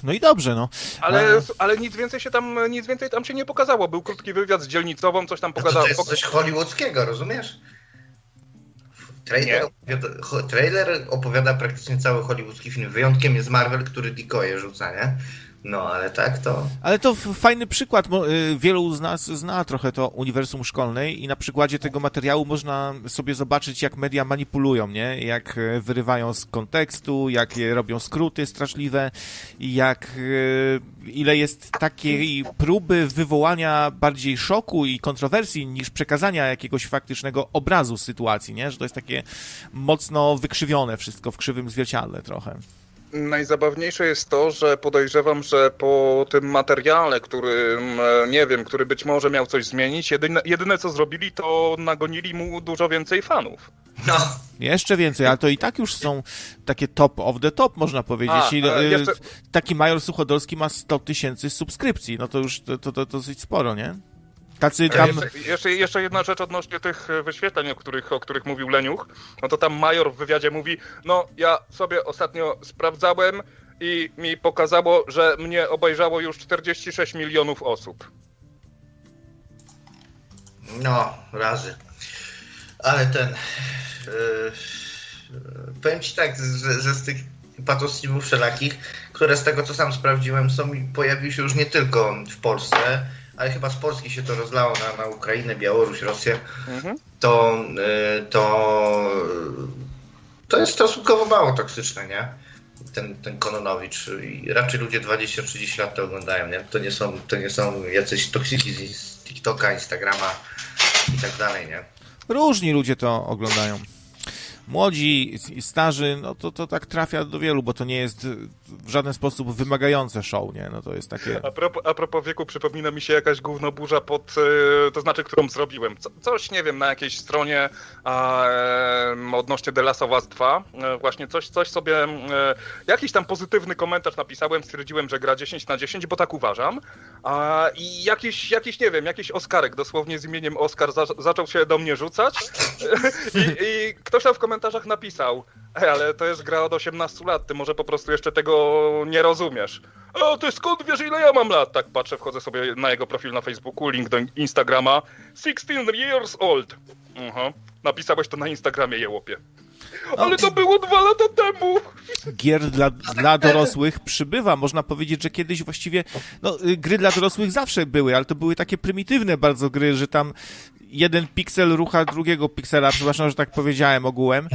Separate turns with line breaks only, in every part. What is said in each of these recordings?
No i dobrze, no.
Ale nic więcej tam się nie pokazało. Był krótki wywiad z dzielnicową, coś tam
pokazało. To jest coś hollywoodzkiego, rozumiesz? Trailer opowiada praktycznie cały hollywoodzki film. Wyjątkiem jest Marvel, który decoye rzuca, nie? No, ale tak to...
Ale to fajny przykład. Wielu z nas zna trochę to uniwersum szkolnej i na przykładzie tego materiału można sobie zobaczyć, jak media manipulują, nie? Jak wyrywają z kontekstu, jak robią skróty straszliwe i ile jest takiej próby wywołania bardziej szoku i kontrowersji niż przekazania jakiegoś faktycznego obrazu sytuacji, nie? Że to jest takie mocno wykrzywione wszystko w krzywym zwierciadle trochę.
Najzabawniejsze jest to, że podejrzewam, że po tym materiale, który być może miał coś zmienić, jedyne co zrobili, to nagonili mu dużo więcej fanów.
No.
Jeszcze więcej, ale to i tak już są takie top of the top, można powiedzieć. Taki Major Suchodolski ma 100 000 subskrypcji, no to już to dosyć sporo, nie? Tacy tam...
Jeszcze jedna rzecz odnośnie tych wyświetleń, o których mówił Leniuch. No to tam Major w wywiadzie mówi, no ja sobie ostatnio sprawdzałem i mi pokazało, że mnie obejrzało już 46 milionów osób.
No, razy. Ale powiem ci tak, że z tych patostreamów wszelakich, które z tego co sam sprawdziłem pojawiły się już nie tylko w Polsce, ale chyba z Polski się to rozlało na Ukrainę, Białoruś, Rosję, to jest stosunkowo mało toksyczne, nie? Ten Kononowicz. I raczej ludzie 20-30 lat to oglądają, nie? To nie są jacyś toksiki z TikToka, Instagrama i tak dalej, nie?
Różni ludzie to oglądają. Młodzi i starzy, no to tak trafia do wielu, bo to nie jest w żaden sposób wymagające show, nie? No to jest takie...
A propos wieku, przypomina mi się jakaś gównoburza to znaczy, którą zrobiłem. Coś, nie wiem, na jakiejś stronie odnośnie The Last of Us 2. Właśnie coś sobie, jakiś tam pozytywny komentarz napisałem, stwierdziłem, że gra 10/10, bo tak uważam. I jakiś, nie wiem, jakiś Oskarek, dosłownie z imieniem Oskar, zaczął się do mnie rzucać i ktoś tam w komentarzach napisał, ale to jest gra od 18 lat, ty może po prostu jeszcze tego nie rozumiesz. A ty skąd wiesz, ile ja mam lat? Tak patrzę, wchodzę sobie na jego profil na Facebooku, link do Instagrama. 16 years old. Napisałeś to na Instagramie, jełopie. Ale to było 2 lata temu.
Gier dla dorosłych przybywa. Można powiedzieć, że kiedyś właściwie... No, gry dla dorosłych zawsze były, ale to były takie prymitywne bardzo gry, że tam jeden piksel rucha drugiego piksela. Przepraszam, że tak powiedziałem ogółem.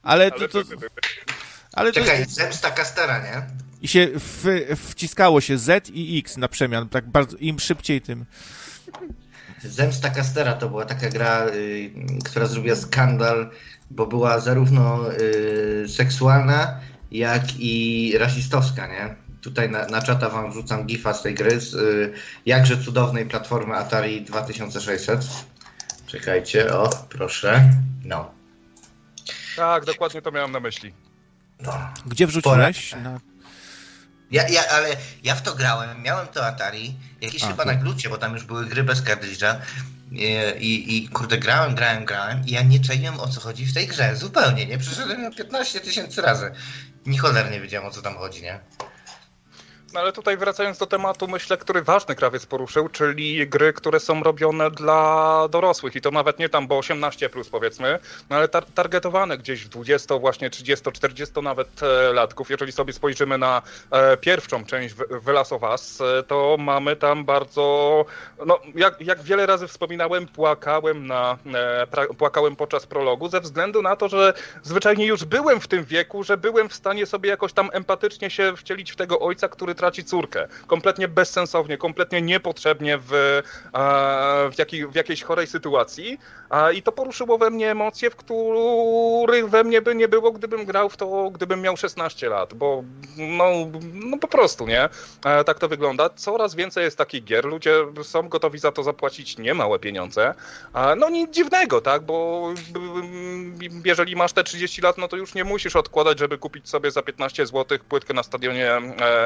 Ale
czekaj, zemsta Castera, nie?
I się wciskało się Z i X na przemian. Tak bardzo, im szybciej, tym...
Zemsta Castera to była taka gra, która zrobiła skandal, bo była zarówno seksualna, jak i rasistowska, nie? Tutaj na czata wam wrzucam gifa z tej gry, z jakże cudownej platformy Atari 2600. Czekajcie, o, proszę. No.
Tak, dokładnie to miałem na myśli.
No.
Gdzie wrzuciłeś?
Ale ja w to grałem, miałem to Atari, jakieś chyba na glucie, bo tam już były gry bez kartridża i kurde grałem i ja nie czaiłem, o co chodzi w tej grze, zupełnie, nie? Przeszedłem ją 15 000 razy. Ni cholernie wiedziałem, o co tam chodzi, nie?
No ale tutaj wracając do tematu, myślę, który ważny krawiec poruszył, czyli gry, które są robione dla dorosłych i to nawet nie tam, bo 18 plus powiedzmy, no ale targetowane gdzieś w 20, właśnie 30, 40 nawet latków. Jeżeli sobie spojrzymy na pierwszą część The Last of Us, to mamy tam bardzo, no jak wiele razy wspominałem, płakałem podczas prologu ze względu na to, że zwyczajnie już byłem w tym wieku, że byłem w stanie sobie jakoś tam empatycznie się wcielić w tego ojca, który traci córkę. Kompletnie bezsensownie, kompletnie niepotrzebnie w jakiejś chorej sytuacji. I to poruszyło we mnie emocje, w których we mnie by nie było, gdybym grał w to, gdybym miał 16 lat, bo no po prostu, nie? Tak to wygląda. Coraz więcej jest takich gier, ludzie są gotowi za to zapłacić niemałe pieniądze. No nic dziwnego, tak? Bo jeżeli masz te 30 lat, no to już nie musisz odkładać, żeby kupić sobie za 15 zł płytkę na stadionie 10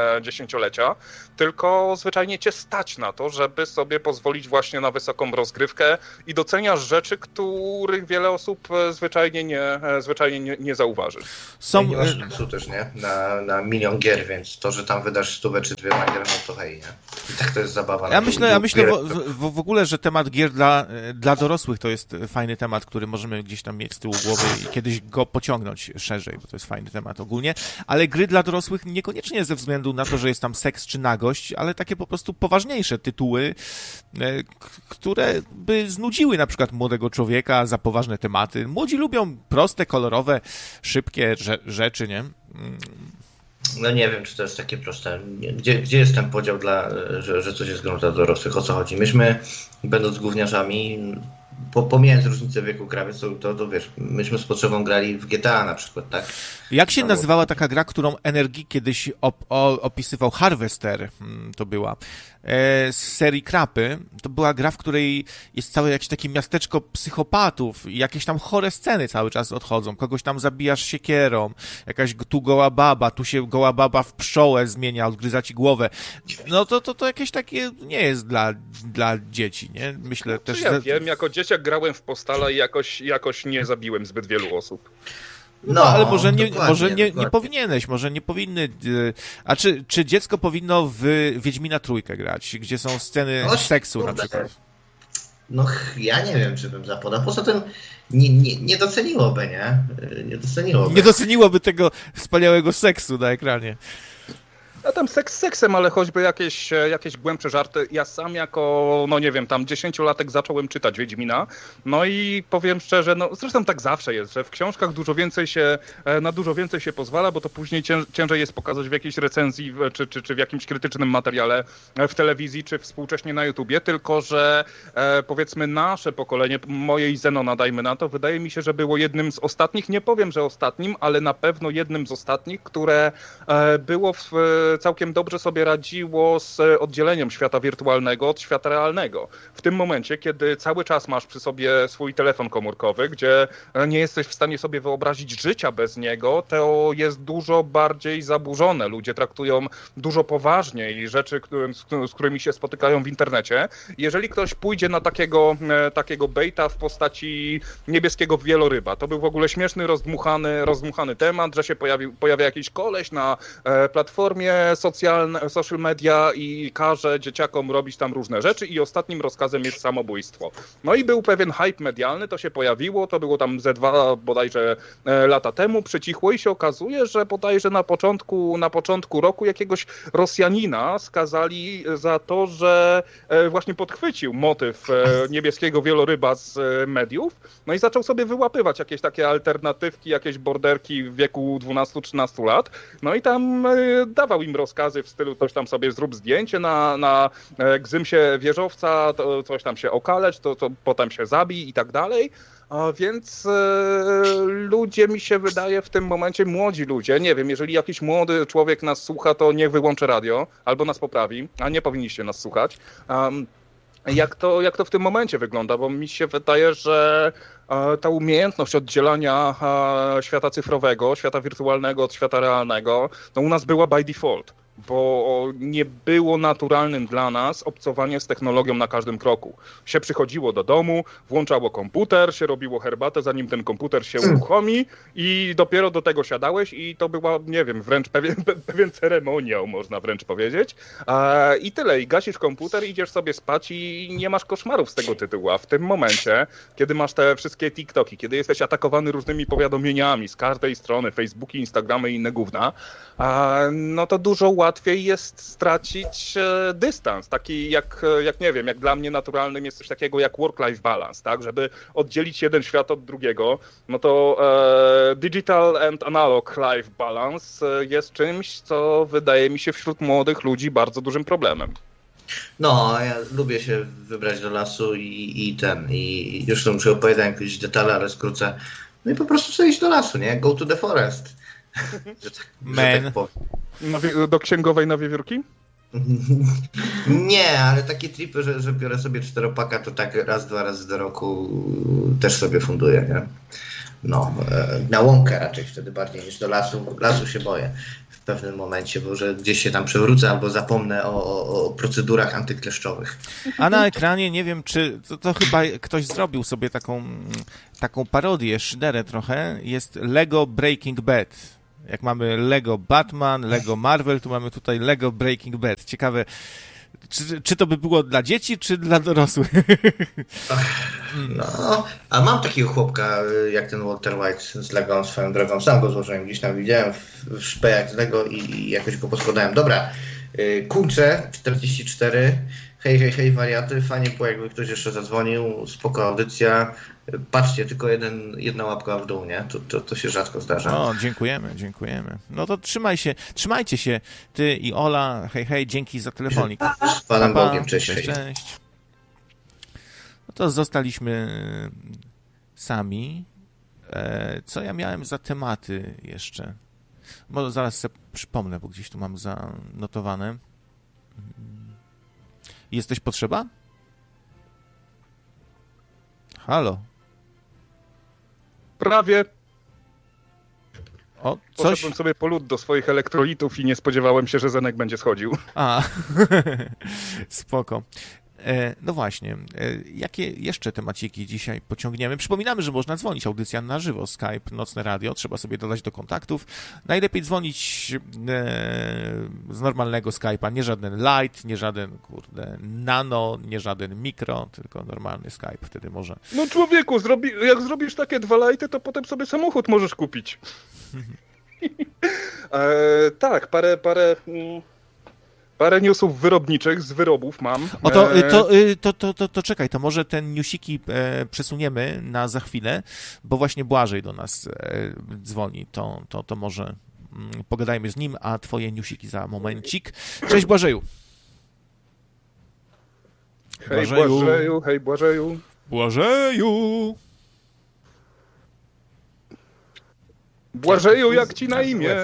dziesięciolecia, tylko zwyczajnie cię stać na to, żeby sobie pozwolić właśnie na wysoką rozgrywkę i doceniasz rzeczy, których wiele osób zwyczajnie nie zauważy.
Nie masz czasu też, nie? Na milion gier, więc to, że tam wydasz 100 czy 2 na grę, no to hej, nie? I tak to jest zabawa.
Ja myślę w ogóle, że temat gier dla dorosłych to jest fajny temat, który możemy gdzieś tam mieć z tyłu głowy i kiedyś go pociągnąć szerzej, bo to jest fajny temat ogólnie, ale gry dla dorosłych niekoniecznie ze względu na to, że jest tam seks czy nagość, ale takie po prostu poważniejsze tytuły, które by znudziły na przykład młodego człowieka za poważne tematy. Młodzi lubią proste, kolorowe, szybkie rzeczy, nie?
No nie wiem, czy to jest takie proste. Gdzie jest ten podział, że coś jest grą dla dorosłych? O co chodzi? Myśmy, będąc gówniarzami, pomijając różnicę wieku krawiec, to wiesz, myśmy z potrzebą grali w GTA na przykład, tak?
Jak się nazywała taka gra, którą Energii kiedyś opisywał? Harvester to była. Z serii Krapy. To była gra, w której jest całe jakieś takie miasteczko psychopatów i jakieś tam chore sceny cały czas odchodzą. Kogoś tam zabijasz siekierą, jakaś tu goła baba, tu się goła baba w pszczołę zmienia, odgryza ci głowę. No to jakieś takie nie jest dla dzieci, nie? Myślę też...
Ja wiem, jako dzieciak grałem w Postala i jakoś nie zabiłem zbyt wielu osób.
No, ale może nie powinieneś, może nie powinny... A czy dziecko powinno w Wiedźmina Trójkę grać, gdzie są sceny seksu na przykład?
No ja nie wiem, czy bym zapodał. Poza tym nie doceniłoby, nie? Nie
doceniłoby tego wspaniałego seksu na ekranie.
A tam seksem, ale choćby jakieś głębsze żarty. Ja sam jako, no nie wiem, tam 10-latek zacząłem czytać Wiedźmina. No i powiem szczerze, no zresztą tak zawsze jest, że w książkach na dużo więcej się pozwala, bo to później ciężej jest pokazać w jakiejś recenzji, czy w jakimś krytycznym materiale w telewizji, czy współcześnie na YouTubie, tylko że powiedzmy nasze pokolenie, moje i Zenona, dajmy na to, wydaje mi się, że było jednym z ostatnich, nie powiem, że ostatnim, ale na pewno jednym z ostatnich, które było całkiem dobrze sobie radziło z oddzieleniem świata wirtualnego od świata realnego. W tym momencie, kiedy cały czas masz przy sobie swój telefon komórkowy, gdzie nie jesteś w stanie sobie wyobrazić życia bez niego, to jest dużo bardziej zaburzone. Ludzie traktują dużo poważniej rzeczy, z którymi się spotykają w internecie. Jeżeli ktoś pójdzie na takiego baita w postaci niebieskiego wieloryba, to był w ogóle śmieszny, rozdmuchany temat, że się pojawia jakiś koleś na platformie social media i każe dzieciakom robić tam różne rzeczy i ostatnim rozkazem jest samobójstwo. No i był pewien hype medialny, to się pojawiło, to było tam ze 2 bodajże lata temu, przycichło i się okazuje, że bodajże na początku roku jakiegoś Rosjanina skazali za to, że właśnie podchwycił motyw niebieskiego wieloryba z mediów, no i zaczął sobie wyłapywać jakieś takie alternatywki, jakieś borderki w wieku 12-13 lat, no i tam dawał im rozkazy w stylu coś tam sobie zrób zdjęcie na gzymsie wieżowca, to coś tam się okalecz, to potem się zabij i tak dalej. A więc ludzie, mi się wydaje, w tym momencie młodzi ludzie, nie wiem, jeżeli jakiś młody człowiek nas słucha, to niech wyłączy radio albo nas poprawi, a nie powinniście nas słuchać. Jak to w tym momencie wygląda, bo mi się wydaje, że ta umiejętność oddzielania świata cyfrowego, świata wirtualnego od świata realnego, no u nas była by default, bo nie było naturalnym dla nas obcowanie z technologią na każdym kroku. Się przychodziło do domu, włączało komputer, się robiło herbatę, zanim ten komputer się uruchomi i dopiero do tego siadałeś i to była, nie wiem, wręcz pewien ceremoniał, można wręcz powiedzieć. I tyle, i gasisz komputer, idziesz sobie spać i nie masz koszmarów z tego tytułu, a w tym momencie, kiedy masz te wszystkie TikToki, kiedy jesteś atakowany różnymi powiadomieniami z każdej strony, Facebooki, Instagramy i inne gówna, no to dużo łatwiej jest stracić dystans, taki jak nie wiem, jak dla mnie naturalnym jest coś takiego jak work-life balance, tak, żeby oddzielić jeden świat od drugiego, no to digital and analog life balance jest czymś, co wydaje mi się wśród młodych ludzi bardzo dużym problemem.
No, ja lubię się wybrać do lasu i już to muszę opowiadać jakieś detale, ale skrócę. No i po prostu sobie iść do lasu, nie? Go to the forest. że tak powiem.
Do księgowej na wiewiórki?
Nie, ale takie tripy, że biorę sobie 4-paka, to tak raz, 2 razy do roku też sobie funduję, nie? na łąkę raczej wtedy bardziej niż do lasu. Lasu się boję w pewnym momencie, bo że gdzieś się tam przewrócę albo zapomnę o procedurach antykleszczowych.
A na ekranie, nie wiem, czy to chyba ktoś zrobił sobie taką parodię, szyderę trochę, jest Lego Breaking Bad. Jak mamy Lego Batman, Lego Marvel, tu mamy tutaj Lego Breaking Bad. Ciekawe, czy to by było dla dzieci, czy dla dorosłych?
A mam takiego chłopka, jak ten Walter White z Lego, swoją drogą. Sam go złożyłem, gdzieś tam widziałem w szpejach z Lego i jakoś go poskładałem. Dobra, Kuncze 44. Hej, wariaty. Fajnie było, jakby ktoś jeszcze zadzwonił. Spoko audycja. Patrzcie, tylko jedna łapka w dół, nie? To się rzadko zdarza.
O, dziękujemy. No to trzymajcie się, ty i Ola. Hej, dzięki za telefonik.
Z Panem Bogiem, cześć.
No to zostaliśmy sami. Co ja miałem za tematy jeszcze? Może zaraz sobie przypomnę, bo gdzieś tu mam zanotowane. Jesteś potrzeba? Halo?
Prawie.
O, coś?
Poszedłem sobie po lód do swoich elektrolitów i nie spodziewałem się, że Zenek będzie schodził.
A, spoko. No właśnie, jakie jeszcze temaciki dzisiaj pociągniemy? Przypominamy, że można dzwonić, audycja na żywo, Skype, Nocne Radio, trzeba sobie dodać do kontaktów. Najlepiej dzwonić z normalnego Skype'a, nie żaden light, nie żaden, nano, nie żaden mikro, tylko normalny Skype, wtedy może...
No człowieku, jak zrobisz takie 2 lighty, to potem sobie samochód możesz kupić. Tak, parę newsów wyrobniczych z wyrobów mam.
To czekaj, to może te newsiki przesuniemy na za chwilę, bo właśnie Błażej do nas dzwoni, to może pogadajmy z nim, a twoje newsiki za momencik. Cześć Błażeju.
Hej Błażeju. Błażeju, jak ci na imię?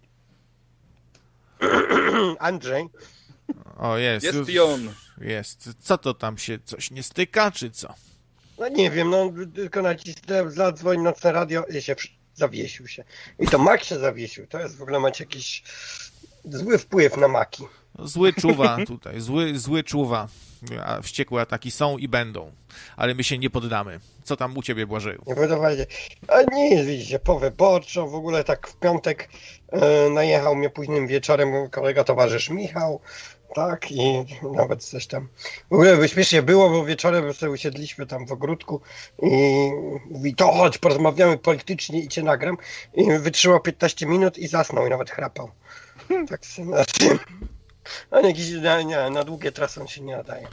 Andrzej.
O, jest
i on.
Jest. Co to tam się, coś nie styka, czy co?
No nie wiem, tylko nacisnąłem zadzwoń Nocne Radio i zawiesił się. I to Mac się zawiesił. To jest w ogóle macie jakiś zły wpływ na Maki.
Zły czuwa tutaj, zły czuwa. A wściekłe ataki są i będą, ale my się nie poddamy. Co tam u ciebie, Błażeju?
Nie poddawajcie. A nie jest, widzicie, powyborczo, w ogóle tak w piątek najechał mnie późnym wieczorem mój kolega, towarzysz Michał, tak, i nawet coś tam. W ogóle by śmiesznie było, bo wieczorem sobie usiedliśmy tam w ogródku i mówi, to chodź, porozmawiamy politycznie i cię nagram. I wytrzymał 15 minut i zasnął i nawet chrapał. Tak znaczy... A na długie trasy on się nie nadaje.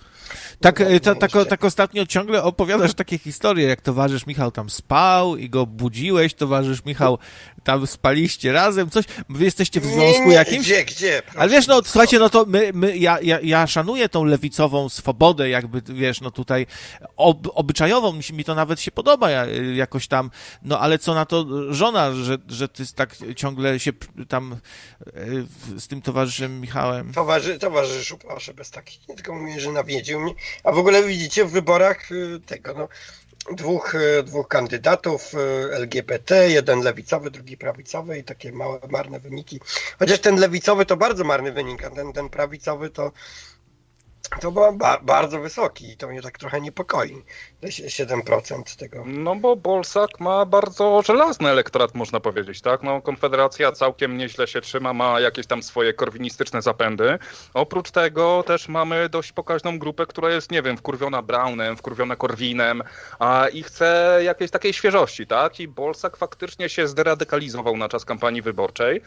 Tak ostatnio ciągle opowiadasz takie historie, jak towarzysz Michał tam spał i go budziłeś, towarzysz Michał tam spaliście razem, coś, wy jesteście w związku jakimś?
Gdzie? Proszę,
ale wiesz, no słuchajcie, no to ja szanuję tą lewicową swobodę, jakby, wiesz, no tutaj obyczajową, mi to nawet się podoba jakoś tam, no ale co na to żona, że ty tak ciągle się tam z tym towarzyszem Michałem...
Towarzyszu, proszę, bez takich, nie tylko mówię, że nawiedził mnie, a w ogóle widzicie w wyborach tego, no, dwóch kandydatów LGBT, jeden lewicowy, drugi prawicowy i takie małe, marne wyniki. Chociaż ten lewicowy to bardzo marny wynik, a ten prawicowy to był bardzo wysoki i to mnie tak trochę niepokoi. 7% tego.
No bo Bolsak ma bardzo żelazny elektorat, można powiedzieć, tak? No Konfederacja całkiem nieźle się trzyma, ma jakieś tam swoje korwinistyczne zapędy. Oprócz tego też mamy dość pokaźną grupę, która jest, nie wiem, wkurwiona Braunem, wkurwiona Korwinem i chce jakiejś takiej świeżości, tak? I Bolsak faktycznie się zderadykalizował na czas kampanii wyborczej,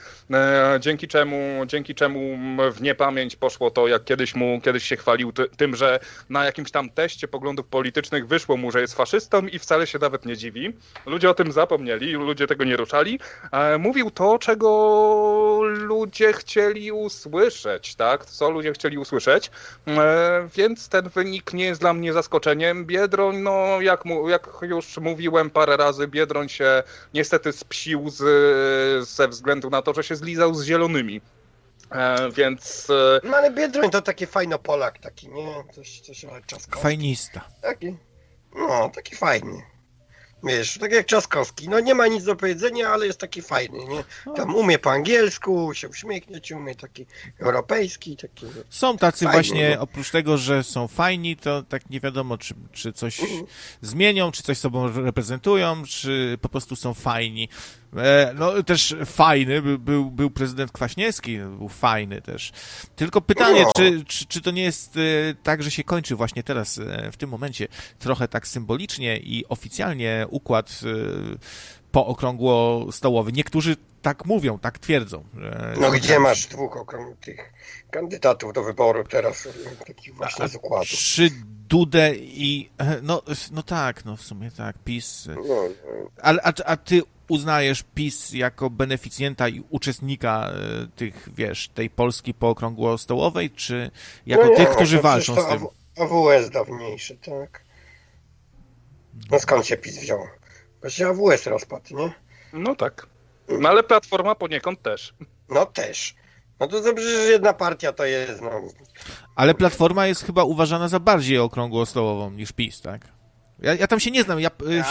dzięki czemu w niepamięć poszło to, jak kiedyś się chwalił tym, że na jakimś tam teście poglądów politycznych wyszło mu, że jest faszystą i wcale się nawet nie dziwi. Ludzie o tym zapomnieli, ludzie tego nie ruszali. Mówił to, czego ludzie chcieli usłyszeć, tak? Co ludzie chcieli usłyszeć. Więc ten wynik nie jest dla mnie zaskoczeniem. Biedroń, no jak już mówiłem parę razy, Biedroń się niestety spsił ze względu na to, że się zlizał z zielonymi. Więc...
No ale Biedroń to taki Polak taki, nie? Coś Czaskowski.
Fajnista.
Taki fajny. Wiesz, tak jak Trzaskowski, no nie ma nic do powiedzenia, ale jest taki fajny, nie? Tam umie po angielsku, się uśmiechnieć, umie taki europejski, taki...
Są tacy
fajny,
właśnie,
nie?
oprócz tego, że są fajni, to tak nie wiadomo, czy coś zmienią, czy coś sobą reprezentują, czy po prostu są fajni. No też fajny był prezydent Kwaśniewski, był fajny też. Tylko pytanie, czy to nie jest tak, że się kończy właśnie teraz, w tym momencie, trochę tak symbolicznie i oficjalnie układ pookrągłostołowy. Niektórzy tak mówią, tak twierdzą.
No gdzie masz dwóch tych kandydatów do wyboru teraz, takich właśnie z układu?
Czy Dudę i... No tak, no w sumie tak, PiS.
No.
A ty uznajesz PiS jako beneficjenta i uczestnika tych, wiesz, tej Polski pookrągłostołowej, czy jako tych, którzy walczą z tym?
AWS dawniejszy, tak. No skąd się PiS wziął? Właśnie AWS rozpadł, nie?
No tak. No ale Platforma poniekąd też.
No też. No to przecież jedna partia to jest, no.
Ale Platforma jest chyba uważana za bardziej okrągłostołową niż PiS, tak? Ja tam się nie znam,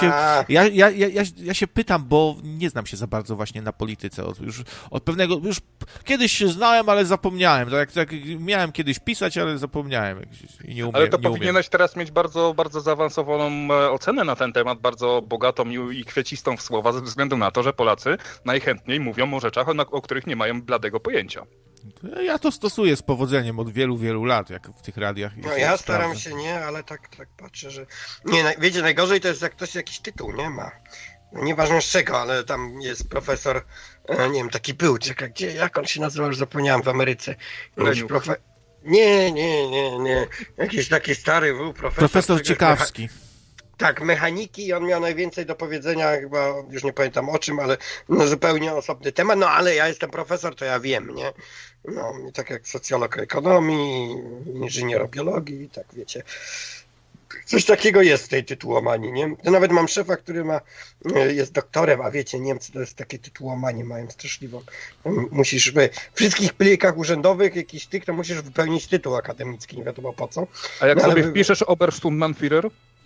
ja się pytam, bo nie znam się za bardzo właśnie na polityce. Już kiedyś się znałem, ale zapomniałem. Tak miałem kiedyś pisać, ale zapomniałem i nie umiem.
Ale to powinieneś teraz mieć bardzo, bardzo zaawansowaną ocenę na ten temat, bardzo bogatą i kwiecistą w słowa, ze względu na to, że Polacy najchętniej mówią o rzeczach, o których nie mają bladego pojęcia.
Ja to stosuję z powodzeniem od wielu, wielu lat, jak w tych radiach.
No ja staram się nie, ale tak patrzę, że... Nie, wiecie, najgorzej to jest, jak ktoś jakiś tytuł nie ma. No, nieważne z czego, ale tam jest profesor, nie wiem, taki był, czekaj, jak on się nazywał, już zapomniałem, w Ameryce. Nie. Jakiś taki stary był profesor.
Profesor Ciekawski.
Tak, mechaniki i on miał najwięcej do powiedzenia, chyba już nie pamiętam o czym, ale no zupełnie osobny temat, no ale ja jestem profesor, to ja wiem, nie? No, tak jak socjolog ekonomii, inżynier biologii, tak wiecie. Coś takiego jest w tej tytułomanii, nie? To nawet mam szefa, który jest doktorem, a wiecie, Niemcy to jest takie tytułomanie, mają straszliwą. Musisz we wszystkich plikach urzędowych, jakichś tych, to musisz wypełnić tytuł akademicki, nie wiadomo po co.
A jak sobie wpiszesz Obersturmbannführer?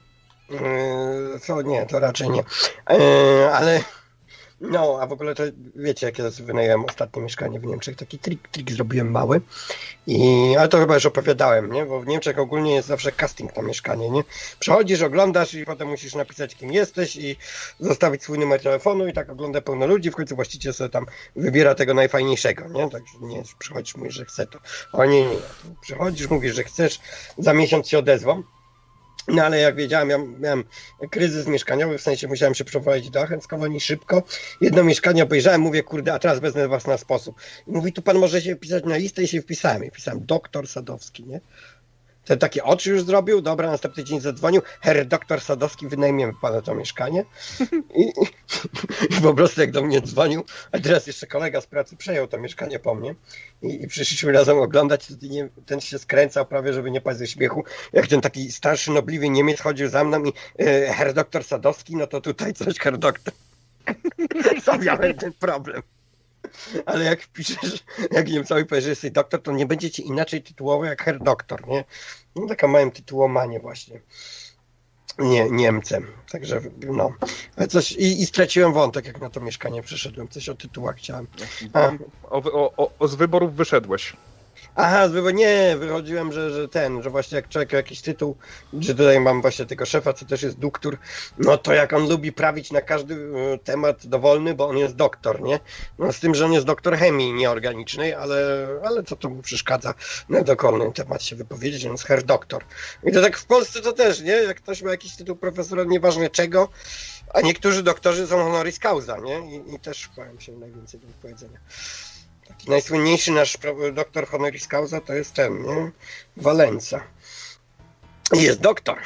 Nie, to raczej nie. Ale no, a w ogóle to wiecie, jak ja wynająłem ostatnie mieszkanie w Niemczech, taki trik zrobiłem mały. Ale to chyba już opowiadałem, nie? Bo w Niemczech ogólnie jest zawsze casting na mieszkanie, nie? Przychodzisz, oglądasz i potem musisz napisać, kim jesteś i zostawić swój numer telefonu i tak ogląda pełno ludzi, w końcu właściciel sobie tam wybiera tego najfajniejszego, nie? Także nie, przychodzisz, mówisz, że chce to. O nie. Przychodzisz, mówisz, że chcesz, za miesiąc się odezwą. No ale jak wiedziałem, ja miałem kryzys mieszkaniowy, w sensie musiałem się przeprowadzić do Aachen z Kolonii szybko. Jedno mieszkanie obejrzałem, mówię, kurde, a teraz wezmę was na sposób. I mówi, tu pan może się wpisać na listę i się wpisałem. I wpisałem doktor Sadowski, nie? Ten takie oczy już zrobił, dobra, następny dzień zadzwonił, herr doktor Sadowski, wynajmiemy pana to mieszkanie. I po prostu jak do mnie dzwonił, a teraz jeszcze kolega z pracy przejął to mieszkanie po mnie i przyszliśmy razem oglądać, ten się skręcał prawie, żeby nie paść ze śmiechu, jak ten taki starszy, nobliwy Niemiec chodził za mną i herr doktor Sadowski, no to tutaj coś, herr doktor. Co miałem ten problem. Ale jak wpiszesz, jak Niemcowi powiesz, że jesteś doktor, to nie będzie ci inaczej tytułowo jak herr doktor, nie? No taka małem tytułomanię właśnie. Nie, Niemcem. Także no. Ale coś, i straciłem wątek, jak na to mieszkanie przyszedłem. Coś o tytułach chciałem.
Z wyborów wyszedłeś.
Aha, wychodziłem, że właśnie jak człowiek jakiś tytuł, że tutaj mam właśnie tego szefa, co też jest doktor, no to jak on lubi prawić na każdy temat dowolny, bo on jest doktor, nie? No z tym, że on jest doktor chemii nieorganicznej, ale co to mu przeszkadza na dowolny temat się wypowiedzieć, on jest herr doktor. I to tak w Polsce to też, nie? Jak ktoś ma jakiś tytuł profesora, nieważne czego, a niektórzy doktorzy są honoris causa, nie? I też powiem się najwięcej do powiedzenia. Taki najsłynniejszy nasz doktor honoris causa to jest ten, nie? Walensa. I jest doktor.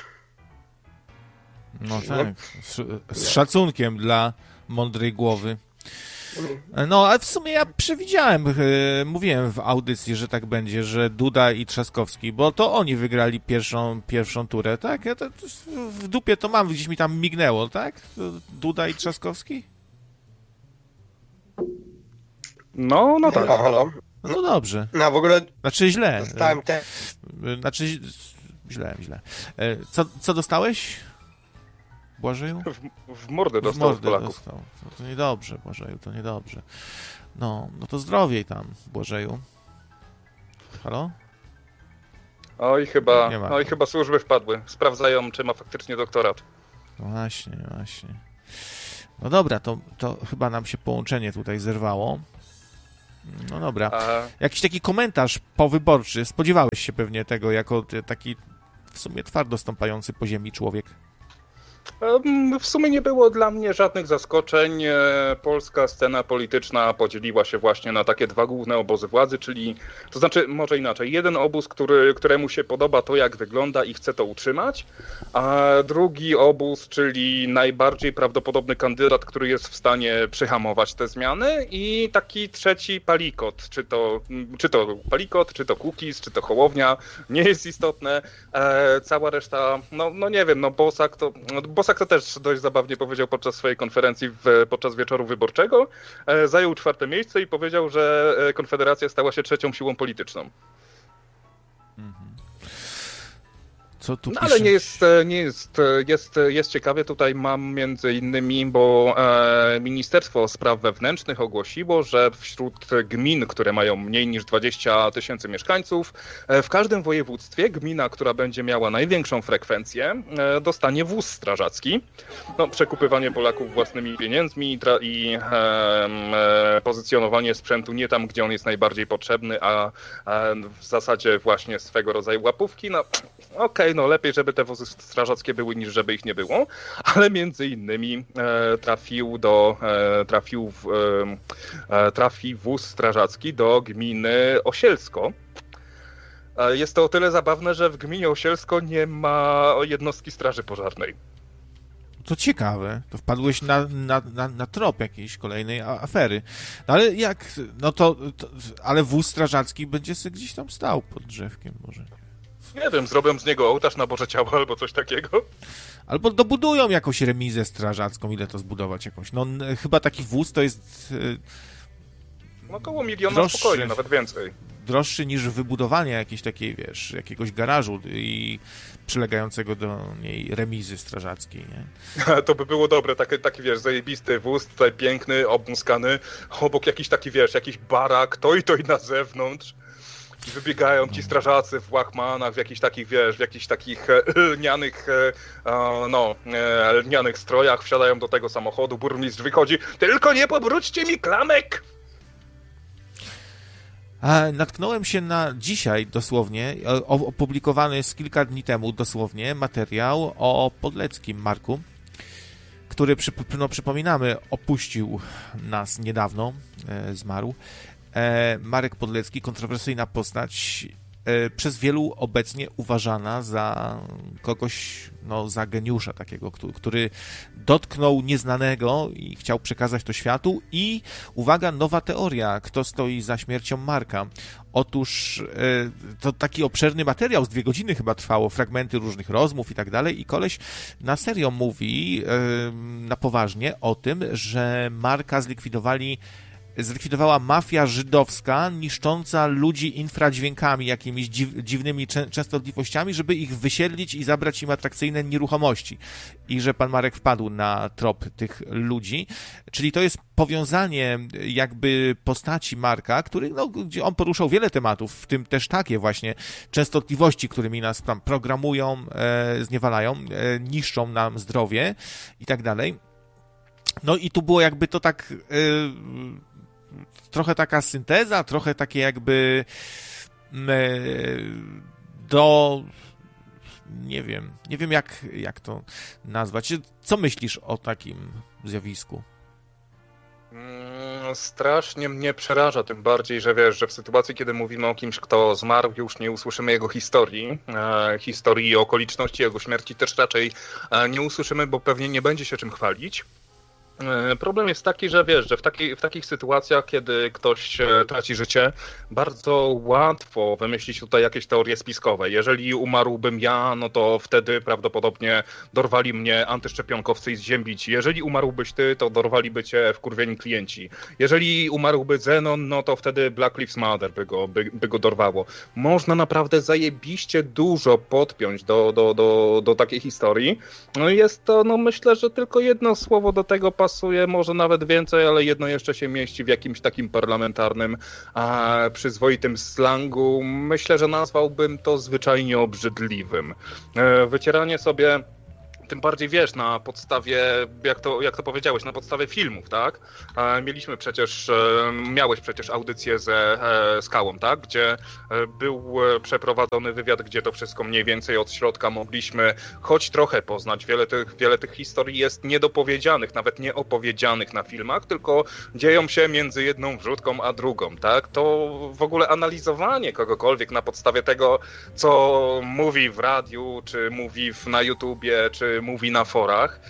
No tak, z szacunkiem dla mądrej głowy. No, ale w sumie ja przewidziałem, mówiłem w audycji, że tak będzie, że Duda i Trzaskowski, bo to oni wygrali pierwszą turę, tak? Ja to w dupie to mam, gdzieś mi tam mignęło, tak? Duda i Trzaskowski?
No tak.
Halo.
No to dobrze.
No w ogóle...
Znaczy źle.
Dostałem
Znaczy źle. Co dostałeś? Błażeju?
W mordę
W
dostał
mordę
Polaków.
dostał. No to niedobrze, Błażeju, to niedobrze. No to zdrowiej tam, Błażeju. Halo?
Oj,
Nie ma.
chyba służby wpadły. Sprawdzają, czy ma faktycznie doktorat.
No właśnie. No dobra, to chyba nam się połączenie tutaj zerwało. No dobra. Jakiś taki komentarz powyborczy. Spodziewałeś się pewnie tego jako taki w sumie twardo stąpający po ziemi człowiek.
W sumie nie było dla mnie żadnych zaskoczeń. Polska scena polityczna podzieliła się właśnie na takie dwa główne obozy władzy, czyli, to znaczy może inaczej, jeden obóz, któremu się podoba to, jak wygląda i chce to utrzymać, a drugi obóz, czyli najbardziej prawdopodobny kandydat, który jest w stanie przyhamować te zmiany, i taki trzeci palikot, czy to palikot, czy to Kukiz, czy to Hołownia, nie jest istotne. Cała reszta, no nie wiem, Bosak to też dość zabawnie powiedział podczas swojej konferencji podczas wieczoru wyborczego. Zajął 4. miejsce i powiedział, że Konfederacja stała się trzecią siłą polityczną.
Co tu pisze?
Ale jest ciekawie. Tutaj mam między innymi, bo Ministerstwo Spraw Wewnętrznych ogłosiło, że wśród gmin, które mają mniej niż 20 000 mieszkańców, w każdym województwie gmina, która będzie miała największą frekwencję, dostanie wóz strażacki. Przekupywanie Polaków własnymi pieniędzmi i pozycjonowanie sprzętu nie tam, gdzie on jest najbardziej potrzebny, a w zasadzie właśnie swego rodzaju łapówki. Okej, lepiej, żeby te wozy strażackie były, niż żeby ich nie było, ale między innymi trafi wóz strażacki do gminy Osielsko. Jest to o tyle zabawne, że w gminie Osielsko nie ma jednostki straży pożarnej.
To ciekawe, to wpadłeś na trop jakiejś kolejnej afery. No ale jak, ale wóz strażacki będzie sobie gdzieś tam stał pod drzewkiem może.
Nie wiem, zrobią z niego ołtarz na Boże Ciało albo coś takiego.
Albo dobudują jakąś remizę strażacką. Ile to zbudować jakąś? Chyba taki wóz to jest...
Około 1 miliona spokojnie, nawet więcej.
Droższy niż wybudowanie jakiejś takiej, jakiegoś garażu i przylegającego do niej remizy strażackiej, nie?
To by było dobre, taki zajebisty wóz, tutaj piękny, obmuskany, obok jakiś taki, jakiś barak, to i na zewnątrz. I wybiegają ci strażacy w łachmanach, w jakichś takich lnianych strojach, wsiadają do tego samochodu, burmistrz wychodzi, tylko nie pobróćcie mi klamek!
Natknąłem się na dzisiaj dosłownie, opublikowany z kilka dni temu dosłownie, materiał o Podleckim Marku, który, przypominamy, opuścił nas niedawno, zmarł. Marek Podlecki, kontrowersyjna postać, przez wielu obecnie uważana za kogoś, za geniusza takiego, który dotknął nieznanego i chciał przekazać to światu. I uwaga, nowa teoria, kto stoi za śmiercią Marka. Otóż to taki obszerny materiał, z 2 godziny chyba trwało, fragmenty różnych rozmów i tak dalej, i koleś na serio mówi, na poważnie, o tym, że Marka zlikwidowała mafia żydowska, niszcząca ludzi infradźwiękami, jakimiś dziwnymi częstotliwościami, żeby ich wysiedlić i zabrać im atrakcyjne nieruchomości. I że pan Marek wpadł na trop tych ludzi. Czyli to jest powiązanie jakby postaci Marka, gdzie on poruszał wiele tematów, w tym też takie właśnie częstotliwości, którymi nas tam programują, zniewalają, niszczą nam zdrowie i tak dalej. I tu było jakby to tak... trochę taka synteza, trochę takie jakby nie wiem jak to nazwać. Co myślisz o takim zjawisku?
Strasznie mnie przeraża, tym bardziej, że że w sytuacji, kiedy mówimy o kimś, kto zmarł, już nie usłyszymy jego historii i okoliczności jego śmierci też raczej nie usłyszymy, bo pewnie nie będzie się czym chwalić. Problem jest taki, że wiesz, że w takich sytuacjach, kiedy ktoś traci życie, bardzo łatwo wymyślić tutaj jakieś teorie spiskowe. Jeżeli umarłbym ja, no to wtedy prawdopodobnie dorwali mnie antyszczepionkowcy i zziębić. Jeżeli umarłbyś ty, to dorwaliby cię wkurwieni klienci. Jeżeli umarłby Zenon, no to wtedy Black Lives Matter by go dorwało. Można naprawdę zajebiście dużo podpiąć do takiej historii. No i jest to, no myślę, że tylko jedno słowo do tego pasuje, może nawet więcej, ale jedno jeszcze się mieści w jakimś takim parlamentarnym, przyzwoitym slangu. Myślę, że nazwałbym to zwyczajnie obrzydliwym. Wycieranie sobie, tym bardziej wiesz, na podstawie, jak to powiedziałeś, na podstawie filmów, tak? Miałeś przecież audycję ze Skałą, tak? Gdzie był przeprowadzony wywiad, gdzie to wszystko mniej więcej od środka mogliśmy choć trochę poznać. Wiele tych historii jest niedopowiedzianych, nawet nieopowiedzianych na filmach, tylko dzieją się między jedną wrzutką a drugą, tak? To w ogóle analizowanie kogokolwiek na podstawie tego, co mówi w radiu, czy mówi na YouTubie, czy mówi na forach,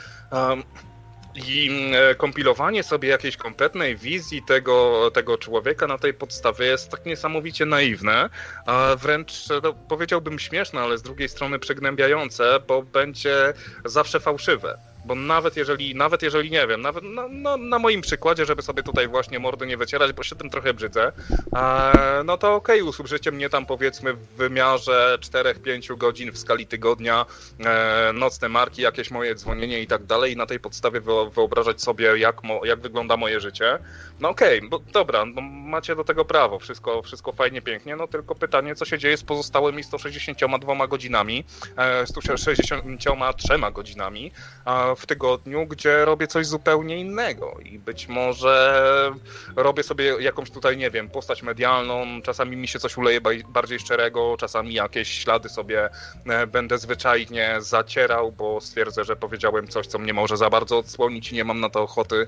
i kompilowanie sobie jakiejś kompletnej wizji tego człowieka na tej podstawie jest tak niesamowicie naiwne, a wręcz powiedziałbym śmieszne, ale z drugiej strony przygnębiające, bo będzie zawsze fałszywe. Bo nawet jeżeli nie wiem, nawet na moim przykładzie, żeby sobie tutaj właśnie mordy nie wycierać, bo się tym trochę brzydzę, no to okej, usłyszycie mnie tam powiedzmy w wymiarze 4-5 godzin w skali tygodnia, nocne marki, jakieś moje dzwonienie i tak dalej, i na tej podstawie wyobrażać sobie, jak wygląda moje życie. No okej, bo dobra, bo macie do tego prawo, wszystko fajnie, pięknie, no tylko pytanie, co się dzieje z pozostałymi 162 godzinami, 163 godzinami, w tygodniu, gdzie robię coś zupełnie innego i być może robię sobie jakąś tutaj, nie wiem, postać medialną, czasami mi się coś uleje bardziej szczerego, czasami jakieś ślady sobie będę zwyczajnie zacierał, bo stwierdzę, że powiedziałem coś, co mnie może za bardzo odsłonić i nie mam na to ochoty.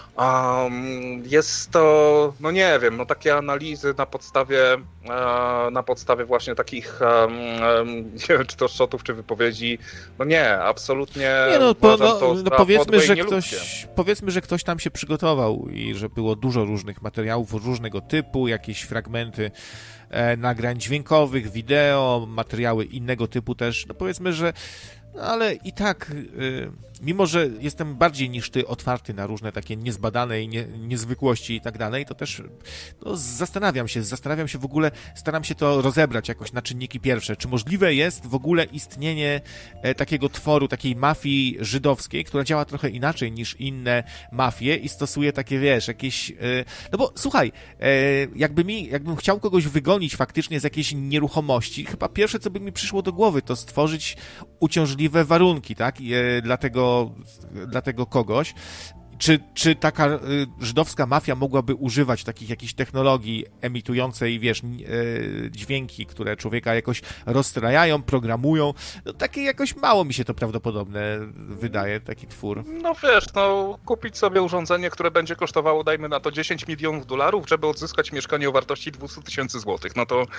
Jest to, no nie wiem, no takie analizy na podstawie właśnie takich, nie wiem, czy to shotów, czy wypowiedzi, no nie, absolutnie
nie, no,
powiedzmy,
że ktoś tam się przygotował i że było dużo różnych materiałów różnego typu, jakieś fragmenty nagrań dźwiękowych, wideo, materiały innego typu też, no powiedzmy, że no ale i tak, mimo że jestem bardziej niż ty otwarty na różne takie niezbadane i niezwykłości i tak dalej, to też no, zastanawiam się w ogóle, staram się to rozebrać jakoś na czynniki pierwsze. Czy możliwe jest w ogóle istnienie takiego tworu, takiej mafii żydowskiej, która działa trochę inaczej niż inne mafie i stosuje takie, wiesz, jakieś... No bo słuchaj, jakbym chciał kogoś wygonić faktycznie z jakiejś nieruchomości, chyba pierwsze, co by mi przyszło do głowy, to stworzyć uciążliwe warunki, tak? Dla tego kogoś. Czy taka żydowska mafia mogłaby używać takich jakichś technologii emitującej, wiesz, dźwięki, które człowieka jakoś rozstrajają, programują? No takie jakoś mało mi się to prawdopodobne wydaje, taki twór.
No wiesz, no kupić sobie urządzenie, które będzie kosztowało, dajmy na to $10 milionów, żeby odzyskać mieszkanie o wartości 200 000 złotych. No to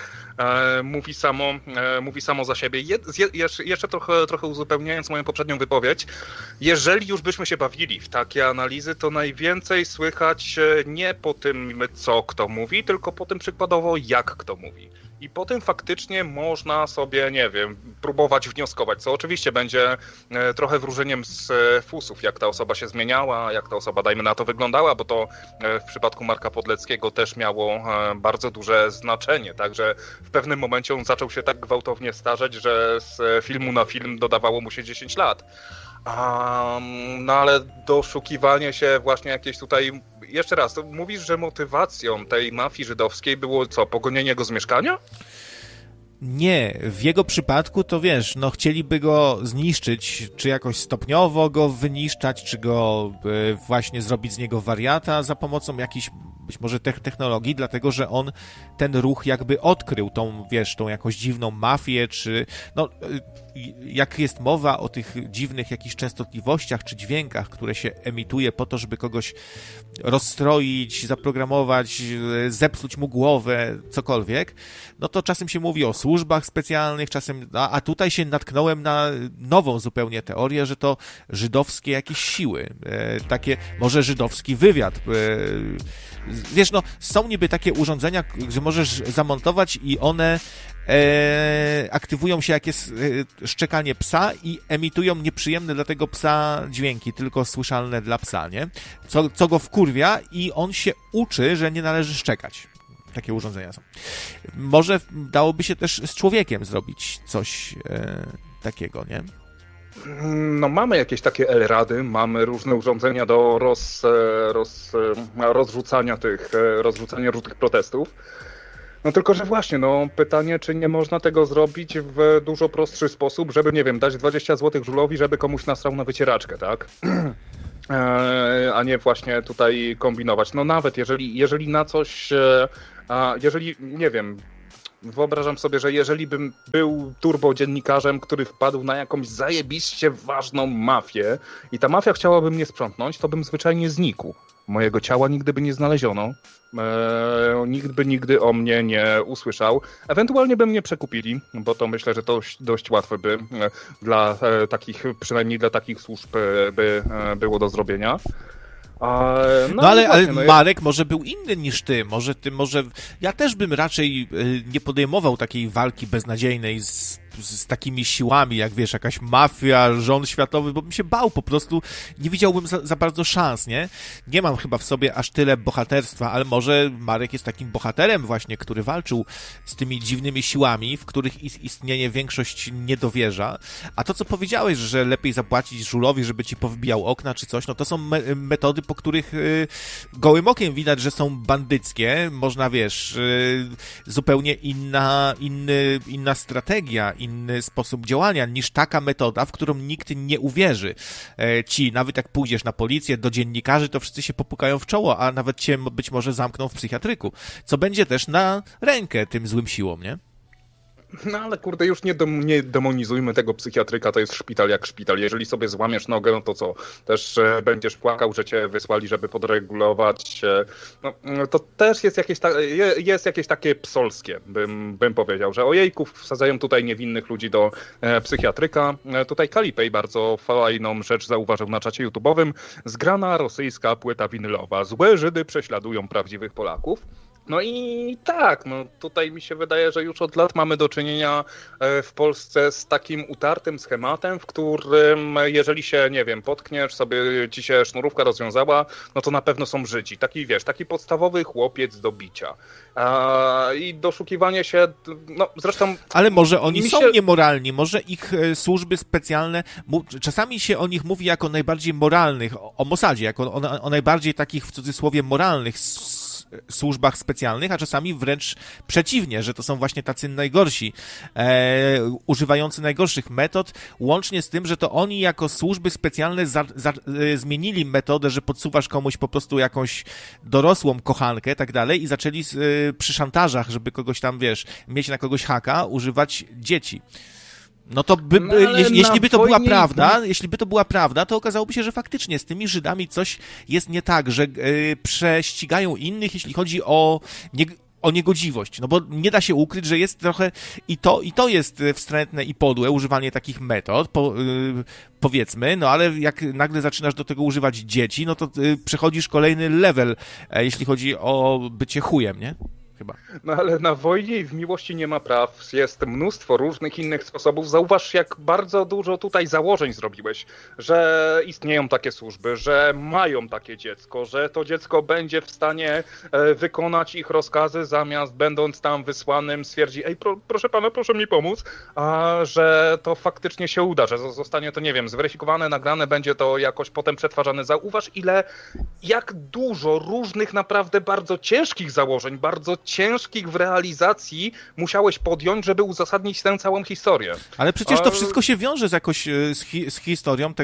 mówi samo za siebie. Jeszcze trochę uzupełniając moją poprzednią wypowiedź, jeżeli już byśmy się bawili w takie analizy, to najwięcej słychać nie po tym, co kto mówi, tylko po tym przykładowo, jak kto mówi. I po tym faktycznie można sobie, nie wiem, próbować wnioskować, co oczywiście będzie trochę wróżeniem z fusów, jak ta osoba się zmieniała, jak ta osoba, dajmy na to, wyglądała, bo to w przypadku Marka Podleckiego też miało bardzo duże znaczenie, także w pewnym momencie on zaczął się tak gwałtownie starzeć, że z filmu na film dodawało mu się 10 lat. No ale doszukiwanie się właśnie jakieś tutaj... Jeszcze raz, to mówisz, że motywacją tej mafii żydowskiej było co, pogonienie go z mieszkania?
Nie, w jego przypadku to wiesz, no chcieliby go zniszczyć, czy jakoś stopniowo go wyniszczać, czy go właśnie zrobić z niego wariata za pomocą jakichś być może technologii, dlatego, że on ten ruch jakby odkrył, tą, wiesz, tą jakąś dziwną mafię, czy, no, jak jest mowa o tych dziwnych jakichś częstotliwościach, czy dźwiękach, które się emituje po to, żeby kogoś rozstroić, zaprogramować, zepsuć mu głowę, cokolwiek, no to czasem się mówi o służbach specjalnych, czasem, a tutaj się natknąłem na nową zupełnie teorię, że to żydowskie jakieś siły, takie, może żydowski wywiad. Wiesz, no, są niby takie urządzenia, że możesz zamontować i one aktywują się, jak jest szczekanie psa i emitują nieprzyjemne dla tego psa dźwięki, tylko słyszalne dla psa, nie? Co go wkurwia i on się uczy, że nie należy szczekać. Takie urządzenia są. Może dałoby się też z człowiekiem zrobić coś takiego, nie?
No mamy jakieś takie L-rady, mamy różne urządzenia do rozrzucania różnych protestów. No tylko, że właśnie, no pytanie, czy nie można tego zrobić w dużo prostszy sposób, żeby, nie wiem, dać 20 zł żulowi, żeby komuś nasrał na wycieraczkę, tak? A nie właśnie tutaj kombinować. No nawet jeżeli na coś, jeżeli, nie wiem, wyobrażam sobie, że jeżeli bym był turbodziennikarzem, który wpadł na jakąś zajebiście ważną mafię i ta mafia chciałaby mnie sprzątnąć, to bym zwyczajnie znikł. Mojego ciała nigdy by nie znaleziono. Nikt by nigdy o mnie nie usłyszał. Ewentualnie by mnie przekupili, bo to myślę, że to dość łatwe by dla takich, przynajmniej dla takich służb by było do zrobienia.
Ale Marek może był inny niż ty. Może ja też bym raczej nie podejmował takiej walki beznadziejnej z takimi siłami, jak wiesz, jakaś mafia, rząd światowy, bo bym się bał po prostu, nie widziałbym za bardzo szans, nie? Nie mam chyba w sobie aż tyle bohaterstwa, ale może Marek jest takim bohaterem właśnie, który walczył z tymi dziwnymi siłami, w których istnienie większość nie dowierza. A to, co powiedziałeś, że lepiej zapłacić żulowi, żeby ci powybijał okna czy coś, no to są metody, po których gołym okiem widać, że są bandyckie. Można, wiesz, zupełnie inna strategia, inny sposób działania niż taka metoda, w którą nikt nie uwierzy. Nawet jak pójdziesz na policję, do dziennikarzy, to wszyscy się popukają w czoło, a nawet cię być może zamkną w psychiatryku, co będzie też na rękę tym złym siłom, nie?
No ale kurde, już nie demonizujmy tego psychiatryka, to jest szpital jak szpital. Jeżeli sobie złamiesz nogę, no to co? Też będziesz płakał, że cię wysłali, żeby podregulować. No, to też jest jakieś takie psolskie, bym powiedział, że ojejków wsadzają tutaj niewinnych ludzi do psychiatryka. Tutaj Kalipej bardzo fajną rzecz zauważył na czacie YouTube'owym. Zgrana rosyjska płyta winylowa. Złe Żydy prześladują prawdziwych Polaków. No i tak, no tutaj mi się wydaje, że już od lat mamy do czynienia w Polsce z takim utartym schematem, w którym jeżeli się, nie wiem, potkniesz, sobie ci się sznurówka rozwiązała, no to na pewno są Żydzi. Taki, wiesz, taki podstawowy chłopiec do bicia. I doszukiwanie się, no zresztą...
Ale może oni są niemoralni, może ich służby specjalne, czasami się o nich mówi jako najbardziej moralnych, o Mossadzie, jako o najbardziej takich w cudzysłowie moralnych służbach specjalnych, a czasami wręcz przeciwnie, że to są właśnie tacy najgorsi, używający najgorszych metod, łącznie z tym, że to oni jako służby specjalne zmienili metodę, że podsuwasz komuś po prostu jakąś dorosłą kochankę, tak dalej, i zaczęli przy szantażach, żeby kogoś tam, wiesz, mieć na kogoś haka, używać dzieci. No to jeśli by to była prawda, to okazałoby się, że faktycznie z tymi Żydami coś jest nie tak, że prześcigają innych, jeśli chodzi o niegodziwość. No bo nie da się ukryć, że jest trochę i to jest wstrętne i podłe używanie takich metod, powiedzmy, no ale jak nagle zaczynasz do tego używać dzieci, no to przechodzisz kolejny level, jeśli chodzi o bycie chujem, nie? Chyba.
No ale na wojnie i w miłości nie ma praw. Jest mnóstwo różnych innych sposobów. Zauważ, jak bardzo dużo tutaj założeń zrobiłeś, że istnieją takie służby, że mają takie dziecko, że to dziecko będzie w stanie wykonać ich rozkazy, zamiast będąc tam wysłanym stwierdzi, ej, proszę pana, proszę mi pomóc, a że to faktycznie się uda, że zostanie to, nie wiem, zweryfikowane, nagrane, będzie to jakoś potem przetwarzane. Zauważ, jak dużo różnych naprawdę bardzo ciężkich założeń, bardzo ciężkich w realizacji musiałeś podjąć, żeby uzasadnić tę całą historię.
Ale przecież to wszystko się wiąże jakoś z historią tego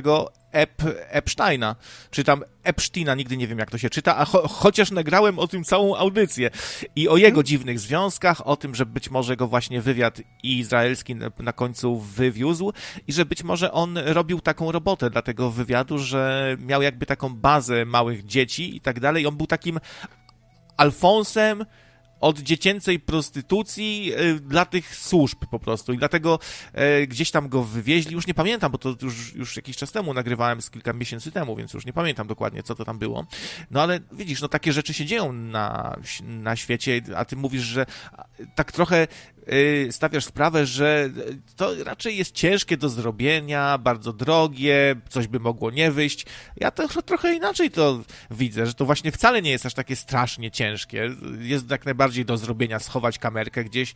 Epsteina, czy tam Epsteina, nigdy nie wiem jak to się czyta, a chociaż nagrałem o tym całą audycję i o jego dziwnych związkach, o tym, że być może go właśnie wywiad izraelski na końcu wywiózł i że być może on robił taką robotę dla tego wywiadu, że miał jakby taką bazę małych dzieci i tak dalej. On był takim Alfonsem od dziecięcej prostytucji dla tych służb po prostu i dlatego gdzieś tam go wywieźli, już nie pamiętam, bo to już jakiś czas temu nagrywałem, z kilka miesięcy temu, więc już nie pamiętam dokładnie, co to tam było. No ale widzisz, no takie rzeczy się dzieją na świecie, a ty mówisz, że tak trochę stawiasz sprawę, że to raczej jest ciężkie do zrobienia, bardzo drogie, coś by mogło nie wyjść. Ja to trochę inaczej to widzę, że to właśnie wcale nie jest aż takie strasznie ciężkie. Jest jak najbardziej do zrobienia, schować kamerkę gdzieś,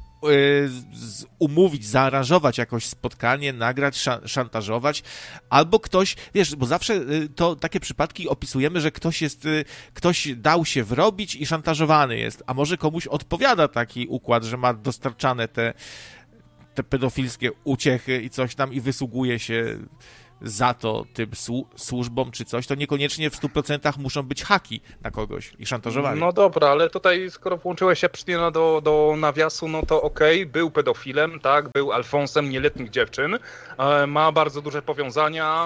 umówić, zaaranżować jakoś spotkanie, nagrać, szantażować, albo ktoś, wiesz, bo zawsze to takie przypadki opisujemy, że ktoś dał się wrobić i szantażowany jest, a może komuś odpowiada taki układ, że ma dostarczane te pedofilskie uciechy i coś tam i wysługuje się za to tym służbom czy coś, to niekoniecznie w 100% muszą być haki na kogoś i szantażowanie.
No dobra, ale tutaj skoro włączyłeś Epsteina do nawiasu, no to okej, był pedofilem, tak, był Alfonsem nieletnich dziewczyn, ma bardzo duże powiązania,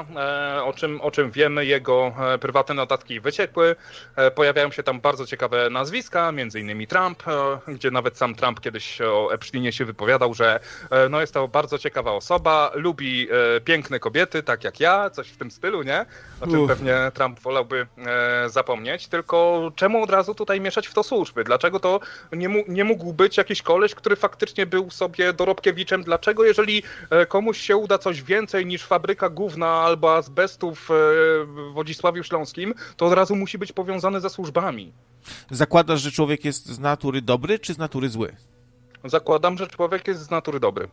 o czym wiemy, jego prywatne notatki wyciekły, pojawiają się tam bardzo ciekawe nazwiska, między innymi Trump, gdzie nawet sam Trump kiedyś o Epsteinie się wypowiadał, że no jest to bardzo ciekawa osoba, lubi piękne kobiety, tak jak ja, coś w tym stylu, nie? O czym pewnie Trump wolałby zapomnieć, tylko czemu od razu tutaj mieszać w to służby? Dlaczego to nie mógł być jakiś koleś, który faktycznie był sobie dorobkiewiczem? Dlaczego jeżeli komuś się uda coś więcej niż fabryka gówna albo azbestów w Wodzisławiu Śląskim, to od razu musi być powiązany ze służbami?
Zakładasz, że człowiek jest z natury dobry, czy z natury zły?
Zakładam, że człowiek jest z natury dobry.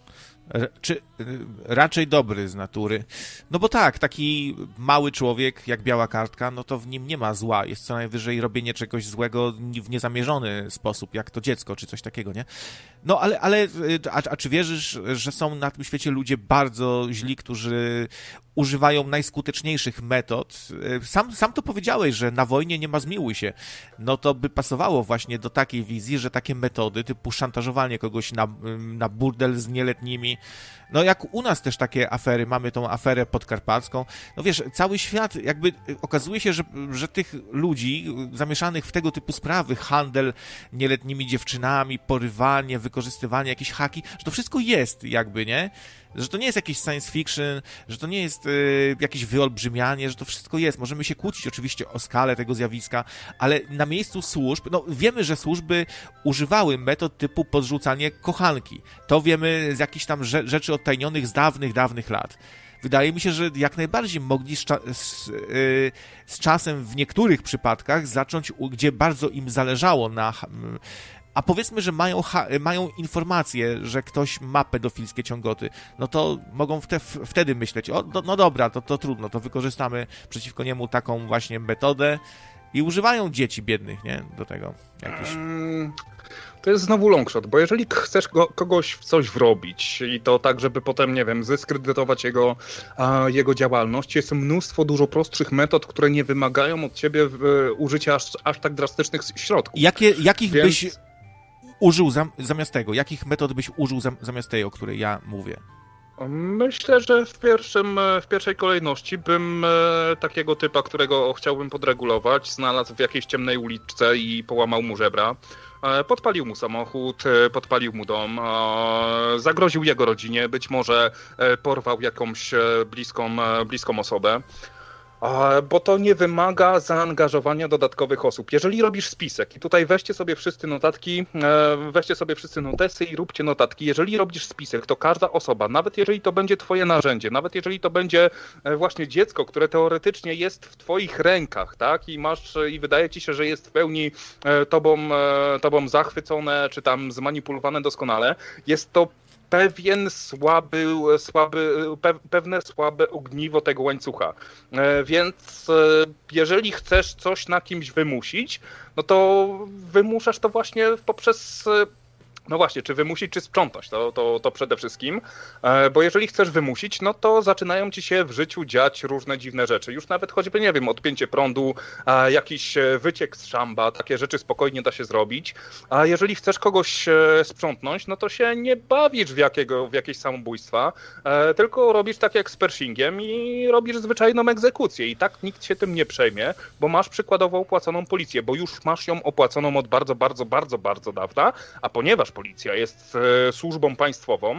Czy raczej dobry z natury. No bo tak, taki mały człowiek, jak biała kartka, no to w nim nie ma zła. Jest co najwyżej robienie czegoś złego w niezamierzony sposób, jak to dziecko, czy coś takiego, nie? No ale czy wierzysz, że są na tym świecie ludzie bardzo źli, którzy używają najskuteczniejszych metod? Sam to powiedziałeś, że na wojnie nie ma zmiłuj się. No to by pasowało właśnie do takiej wizji, że takie metody typu szantażowanie kogoś na burdel z nieletnimi, no jak u nas też takie afery, mamy tą aferę podkarpacką, no wiesz, cały świat jakby okazuje się, że tych ludzi zamieszanych w tego typu sprawy, handel nieletnimi dziewczynami, porywanie, wykorzystywanie, jakieś haki, że to wszystko jest jakby, nie? Że to nie jest jakiś science fiction, że to nie jest jakieś wyolbrzymianie, że to wszystko jest. Możemy się kłócić oczywiście o skalę tego zjawiska, ale na miejscu służb, no wiemy, że służby używały metod typu podrzucanie kochanki. To wiemy z jakichś tam rzeczy odtajnionych z dawnych lat. Wydaje mi się, że jak najbardziej mogli z czasem w niektórych przypadkach zacząć, gdzie bardzo im zależało na... A powiedzmy, że mają informację, że ktoś ma pedofilskie ciągoty, no to mogą wtedy myśleć, no dobra, to trudno, to wykorzystamy przeciwko niemu taką właśnie metodę i używają dzieci biednych, nie, do tego jakiś...
To jest znowu longshot, bo jeżeli chcesz kogoś w coś wrobić i to tak, żeby potem, nie wiem, zdyskredytować jego działalność, jest mnóstwo dużo prostszych metod, które nie wymagają od ciebie użycia aż tak drastycznych środków.
Jakich byś użył zamiast tego? Jakich metod byś użył zamiast tej, o której ja mówię?
Myślę, że w pierwszej kolejności bym takiego typa, którego chciałbym podregulować, znalazł w jakiejś ciemnej uliczce i połamał mu żebra. Podpalił mu samochód, podpalił mu dom, zagroził jego rodzinie, być może porwał jakąś bliską osobę. Bo to nie wymaga zaangażowania dodatkowych osób. Jeżeli robisz spisek i tutaj weźcie sobie wszyscy notatki, weźcie sobie wszyscy notesy i róbcie notatki. Jeżeli robisz spisek, to każda osoba, nawet jeżeli to będzie twoje narzędzie, nawet jeżeli to będzie właśnie dziecko, które teoretycznie jest w twoich rękach, tak, i wydaje ci się, że jest w pełni tobą zachwycone, czy tam zmanipulowane doskonale, jest to pewne słabe ogniwo tego łańcucha. Więc jeżeli chcesz coś na kimś wymusić, no to wymuszasz to właśnie poprzez No właśnie, czy wymusić, czy sprzątnąć, to przede wszystkim, bo jeżeli chcesz wymusić, no to zaczynają ci się w życiu dziać różne dziwne rzeczy. Już nawet choćby, nie wiem, odpięcie prądu, jakiś wyciek z szamba, takie rzeczy spokojnie da się zrobić. A jeżeli chcesz kogoś sprzątnąć, no to się nie bawisz w jakieś samobójstwa, tylko robisz tak jak z Pershingiem i robisz zwyczajną egzekucję. I tak nikt się tym nie przejmie, bo masz przykładowo opłaconą policję, bo już masz ją opłaconą od bardzo, bardzo, bardzo, bardzo dawna, a ponieważ policja jest służbą państwową,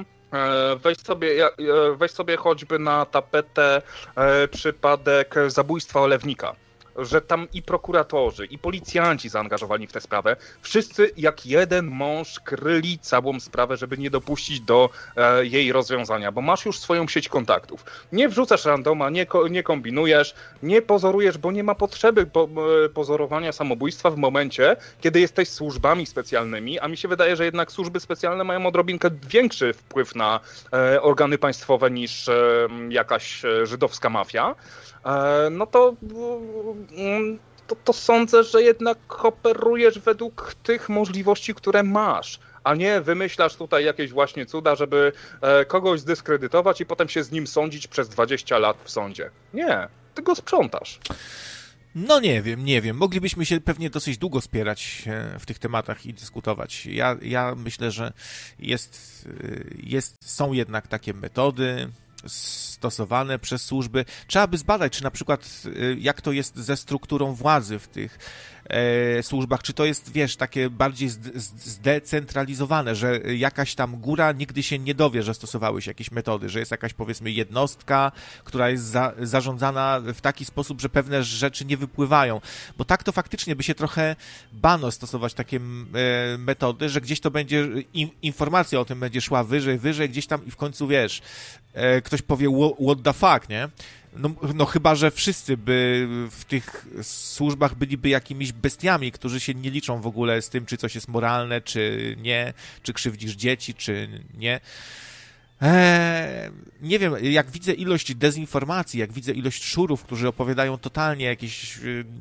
weź sobie choćby na tapetę przypadek zabójstwa Olewnika, że tam i prokuratorzy, i policjanci zaangażowani w tę sprawę, wszyscy jak jeden mąż kryli całą sprawę, żeby nie dopuścić do jej rozwiązania, bo masz już swoją sieć kontaktów. Nie wrzucasz randoma, nie kombinujesz, nie pozorujesz, bo nie ma potrzeby pozorowania samobójstwa w momencie, kiedy jesteś służbami specjalnymi, a mi się wydaje, że jednak służby specjalne mają odrobinkę większy wpływ na organy państwowe niż jakaś żydowska mafia. No to sądzę, że jednak operujesz według tych możliwości, które masz, a nie wymyślasz tutaj jakieś właśnie cuda, żeby kogoś zdyskredytować i potem się z nim sądzić przez 20 lat w sądzie. Nie, ty go sprzątasz.
No nie wiem. Moglibyśmy się pewnie dosyć długo spierać w tych tematach i dyskutować. Ja myślę, że są jednak takie metody stosowane przez służby. Trzeba by zbadać, czy na przykład jak to jest ze strukturą władzy w tych służbach, czy to jest, wiesz, takie bardziej zdecentralizowane, że jakaś tam góra nigdy się nie dowie, że stosowały się jakieś metody, że jest jakaś, powiedzmy, jednostka, która jest zarządzana w taki sposób, że pewne rzeczy nie wypływają, bo tak to faktycznie by się trochę bano stosować takie metody, że gdzieś to będzie, informacja o tym będzie szła wyżej, gdzieś tam i w końcu, wiesz, ktoś powie what the fuck, nie? No chyba, że wszyscy by w tych służbach byliby jakimiś bestiami, którzy się nie liczą w ogóle z tym, czy coś jest moralne, czy nie, czy krzywdzisz dzieci, czy nie. Nie wiem, jak widzę ilość dezinformacji, jak widzę ilość szurów, którzy opowiadają totalnie jakieś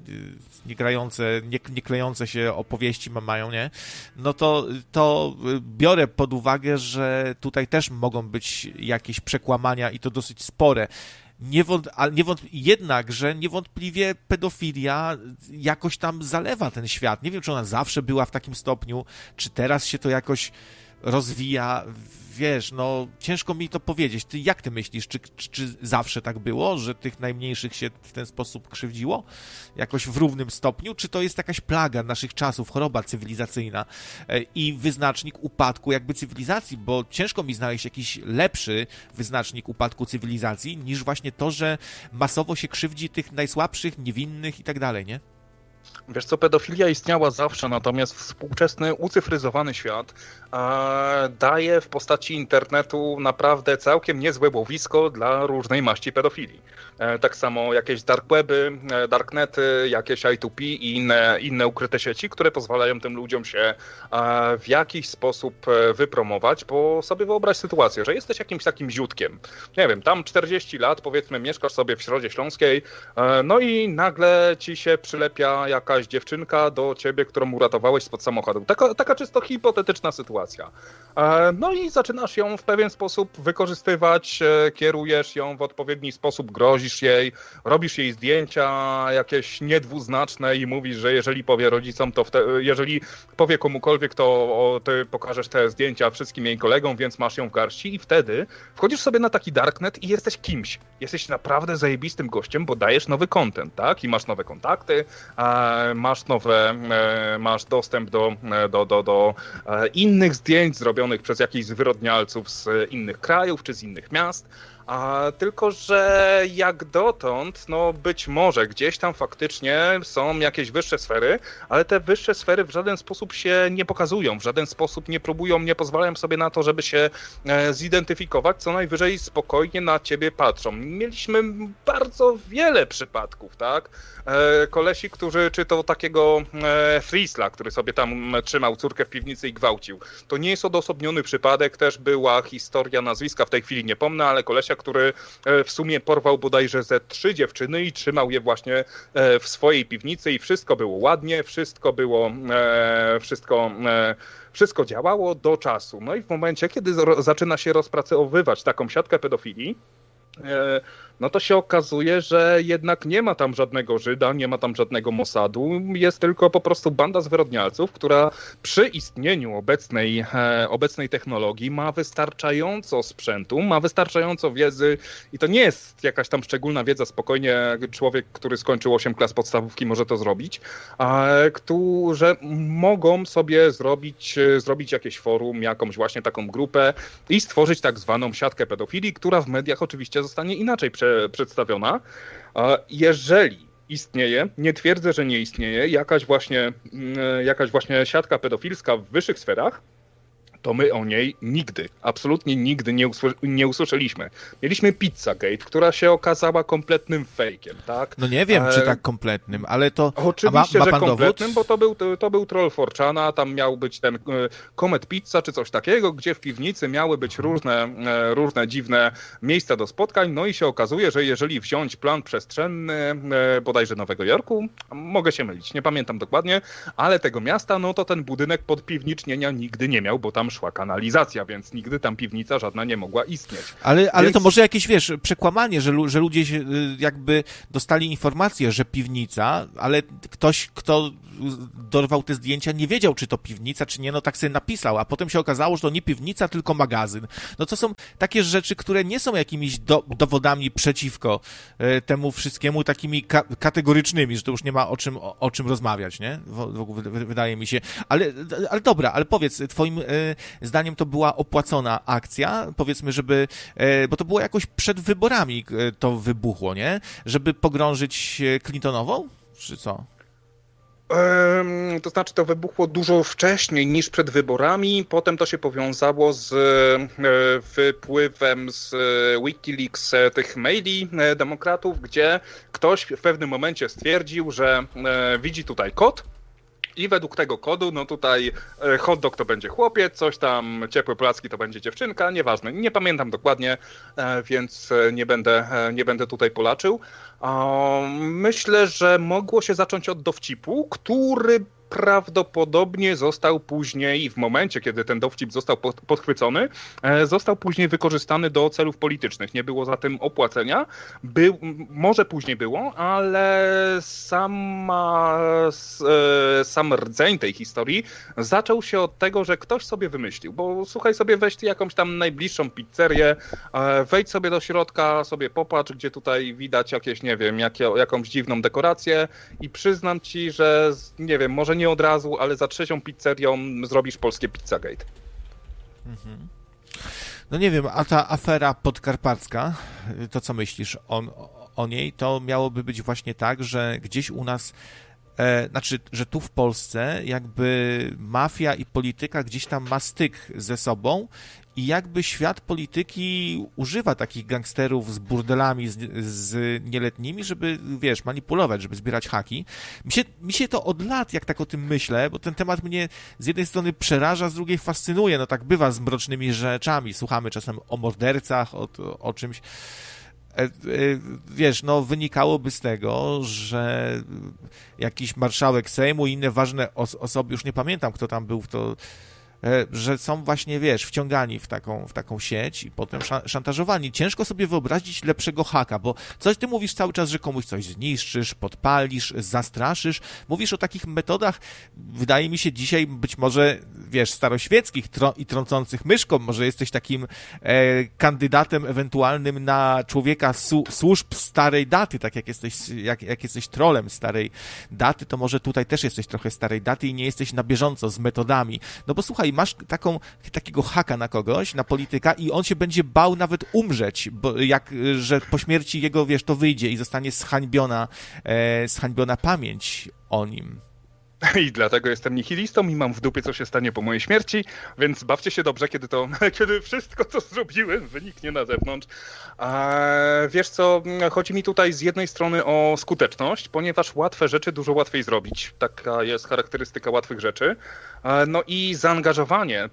nie klejące się opowieści mają, nie? No to biorę pod uwagę, że tutaj też mogą być jakieś przekłamania i to dosyć spore. Jednakże niewątpliwie pedofilia jakoś tam zalewa ten świat. Nie wiem, czy ona zawsze była w takim stopniu, czy teraz się to jakoś rozwija. Wiesz, no ciężko mi to powiedzieć. Jak ty myślisz, czy zawsze tak było, że tych najmniejszych się w ten sposób krzywdziło? Jakoś w równym stopniu? Czy to jest jakaś plaga naszych czasów, choroba cywilizacyjna i wyznacznik upadku jakby cywilizacji? Bo ciężko mi znaleźć jakiś lepszy wyznacznik upadku cywilizacji niż właśnie to, że masowo się krzywdzi tych najsłabszych, niewinnych i tak dalej, nie?
Wiesz co, pedofilia istniała zawsze, natomiast współczesny, ucyfryzowany świat daje w postaci internetu naprawdę całkiem niezłe łowisko dla różnej maści pedofilii. Tak samo jakieś dark weby, darknety, jakieś I2P i inne ukryte sieci, które pozwalają tym ludziom się w jakiś sposób wypromować, bo sobie wyobraź sytuację, że jesteś jakimś takim ziutkiem, nie wiem, tam 40 lat, powiedzmy, mieszkasz sobie w Środzie Śląskiej, no i nagle ci się przylepia jakaś dziewczynka do ciebie, którą uratowałeś spod samochodu. Taka czysto hipotetyczna sytuacja. No i zaczynasz ją w pewien sposób wykorzystywać, kierujesz ją w odpowiedni sposób, grozisz jej, robisz jej zdjęcia jakieś niedwuznaczne i mówisz, że jeżeli powie rodzicom, jeżeli powie komukolwiek, to ty pokażesz te zdjęcia wszystkim jej kolegom, więc masz ją w garści i wtedy wchodzisz sobie na taki darknet i jesteś kimś. Jesteś naprawdę zajebistym gościem, bo dajesz nowy content, tak? I masz nowe kontakty, masz dostęp do innych zdjęć zrobionych przez jakichś zwyrodnialców z innych krajów czy z innych miast. Tylko że jak dotąd, no być może gdzieś tam faktycznie są jakieś wyższe sfery, ale te wyższe sfery w żaden sposób się nie pokazują, w żaden sposób nie próbują, nie pozwalają sobie na to, żeby się zidentyfikować, co najwyżej spokojnie na ciebie patrzą. Mieliśmy bardzo wiele przypadków, tak? Kolesi, którzy, czy to takiego Friesla, który sobie tam trzymał córkę w piwnicy i gwałcił. To nie jest odosobniony przypadek, też była historia, nazwiska w tej chwili nie pomnę, ale kolesia, gościa, który w sumie porwał bodajże ze 3 dziewczyny i trzymał je właśnie w swojej piwnicy i wszystko było ładnie, wszystko działało do czasu. No i w momencie, kiedy zaczyna się rozpracowywać taką siatkę pedofilii, no to się okazuje, że jednak nie ma tam żadnego Żyda, nie ma tam żadnego Mossadu, jest tylko po prostu banda zwyrodnialców, która przy istnieniu obecnej technologii ma wystarczająco sprzętu, ma wystarczająco wiedzy i to nie jest jakaś tam szczególna wiedza, spokojnie człowiek, który skończył 8 klas podstawówki może to zrobić, że mogą sobie zrobić jakieś forum, jakąś właśnie taką grupę i stworzyć tak zwaną siatkę pedofilii, która w mediach oczywiście zostanie inaczej przedstawiona. Jeżeli istnieje, nie twierdzę, że nie istnieje, jakaś właśnie siatka pedofilska w wyższych sferach, to my o niej nigdy, absolutnie nigdy nie usłyszeliśmy. Mieliśmy Pizzagate, która się okazała kompletnym fejkiem, tak?
No nie wiem, czy tak kompletnym, ale to...
Oczywiście,
ma
że
pan
kompletnym,
dowód?
bo to był troll 4chana, tam miał być ten Comet Pizza czy coś takiego, gdzie w piwnicy miały być różne dziwne miejsca do spotkań, no i się okazuje, że jeżeli wziąć plan przestrzenny bodajże Nowego Jorku, mogę się mylić, nie pamiętam dokładnie, ale tego miasta, no to ten budynek podpiwnicznienia nigdy nie miał, bo tam szła kanalizacja, więc nigdy tam piwnica żadna nie mogła istnieć.
Ale
Więc...
to może jakieś, wiesz, przekłamanie, że ludzie się jakby dostali informację, że piwnica, ale ktoś, kto dorwał te zdjęcia, nie wiedział, czy to piwnica, czy nie, no tak sobie napisał, a potem się okazało, że to nie piwnica, tylko magazyn. No to są takie rzeczy, które nie są jakimiś dowodami przeciwko temu wszystkiemu, takimi kategorycznymi, że to już nie ma o czym rozmawiać, nie? Wydaje mi się. Ale dobra, ale powiedz, twoim zdaniem to była opłacona akcja, powiedzmy, żeby, bo to było jakoś przed wyborami to wybuchło, nie? Żeby pogrążyć Clintonową, czy co?
To znaczy to wybuchło dużo wcześniej niż przed wyborami, potem to się powiązało z wypływem z Wikileaks tych maili demokratów, gdzie ktoś w pewnym momencie stwierdził, że widzi tutaj kod, i według tego kodu, no tutaj hot dog to będzie chłopiec, coś tam ciepłe placki to będzie dziewczynka, nieważne, nie pamiętam dokładnie, więc nie będę tutaj polaczył. Myślę, że mogło się zacząć od dowcipu, który prawdopodobnie został później, w momencie, kiedy ten dowcip został podchwycony, został później wykorzystany do celów politycznych. Nie było za tym opłacenia. Może później było, ale sam rdzeń tej historii zaczął się od tego, że ktoś sobie wymyślił, bo słuchaj sobie, weź jakąś tam najbliższą pizzerię, wejdź sobie do środka, sobie popatrz, gdzie tutaj widać jakieś, nie wiem, jakąś dziwną dekorację i przyznam ci, że, nie wiem, może nie od razu, ale za 3. pizzerią zrobisz polskie Pizzagate.
Mhm. No nie wiem, a ta afera podkarpacka, to co myślisz o niej, to miałoby być właśnie tak, że gdzieś u nas, znaczy, że tu w Polsce jakby mafia i polityka gdzieś tam ma styk ze sobą i jakby świat polityki używa takich gangsterów z burdelami, z nieletnimi, żeby, wiesz, manipulować, żeby zbierać haki. Mi się to od lat, jak tak o tym myślę, bo ten temat mnie z jednej strony przeraża, z drugiej fascynuje. No tak bywa z mrocznymi rzeczami. Słuchamy czasem o mordercach, o czymś. Wiesz, no wynikałoby z tego, że jakiś marszałek Sejmu i inne ważne osoby, już nie pamiętam, kto tam był, że są właśnie, wiesz, wciągani w taką sieć i potem szantażowani. Ciężko sobie wyobrazić lepszego haka, bo ty mówisz cały czas, że komuś coś zniszczysz, podpalisz, zastraszysz. Mówisz o takich metodach, wydaje mi się dzisiaj być może, wiesz, staroświeckich i trącących myszką. Może jesteś takim kandydatem ewentualnym na człowieka służb starej daty, tak jak jesteś trolem starej daty, to może tutaj też jesteś trochę starej daty i nie jesteś na bieżąco z metodami. No bo słuchaj, masz takiego haka na kogoś, na polityka i on się będzie bał nawet umrzeć, że po śmierci jego, wiesz, to wyjdzie i zostanie zhańbiona pamięć o nim.
I dlatego jestem nihilistą i mam w dupie, co się stanie po mojej śmierci, więc bawcie się dobrze, kiedy wszystko, co zrobiłem, wyniknie na zewnątrz. Wiesz co, chodzi mi tutaj z jednej strony o skuteczność, ponieważ łatwe rzeczy dużo łatwiej zrobić. Taka jest charakterystyka łatwych rzeczy. No i zaangażowanie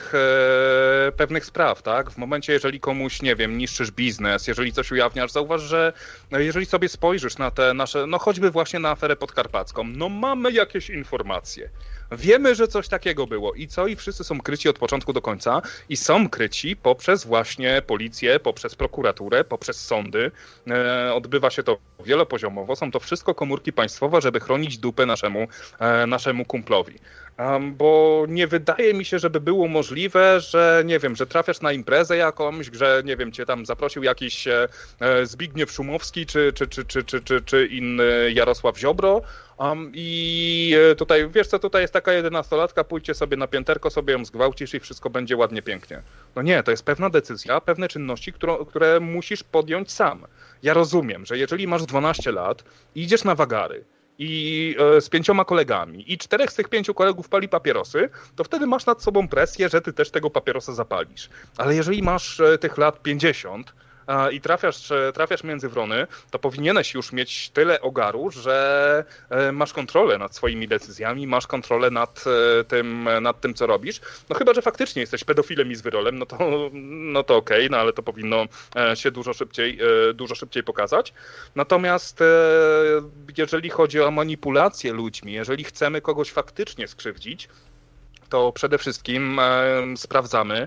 pewnych spraw, tak? W momencie, jeżeli komuś, nie wiem, niszczysz biznes, jeżeli coś ujawniasz, zauważ, że jeżeli sobie spojrzysz na te nasze, no choćby właśnie na aferę podkarpacką, no mamy jakieś informacje. Wiemy, że coś takiego było i co? I wszyscy są kryci od początku do końca i są kryci poprzez właśnie policję, poprzez prokuraturę, poprzez sądy. Odbywa się to wielopoziomowo. Są to wszystko komórki państwowe, żeby chronić dupę naszemu kumplowi. Bo nie wydaje mi się, żeby było możliwe, że nie wiem, że trafiasz na imprezę jakąś, że nie wiem, cię tam zaprosił jakiś Zbigniew Szumowski czy inny Jarosław Ziobro i tutaj, wiesz co, tutaj jest taka 11-latka, pójdźcie sobie na pięterko, sobie ją zgwałcisz i wszystko będzie ładnie, pięknie. No nie, to jest pewna decyzja, pewne czynności, które musisz podjąć sam. Ja rozumiem, że jeżeli masz 12 lat i idziesz na wagary, i z 5 kolegami i 4 z tych 5 kolegów pali papierosy, to wtedy masz nad sobą presję, że ty też tego papierosa zapalisz. Ale jeżeli masz tych lat 50 i trafiasz między wrony, to powinieneś już mieć tyle ogaru, że masz kontrolę nad swoimi decyzjami, masz kontrolę nad tym, co robisz. No chyba, że faktycznie jesteś pedofilem i zwyrolem, no to okej, no ale to powinno się dużo szybciej pokazać. Natomiast jeżeli chodzi o manipulację ludźmi, jeżeli chcemy kogoś faktycznie skrzywdzić, to przede wszystkim sprawdzamy,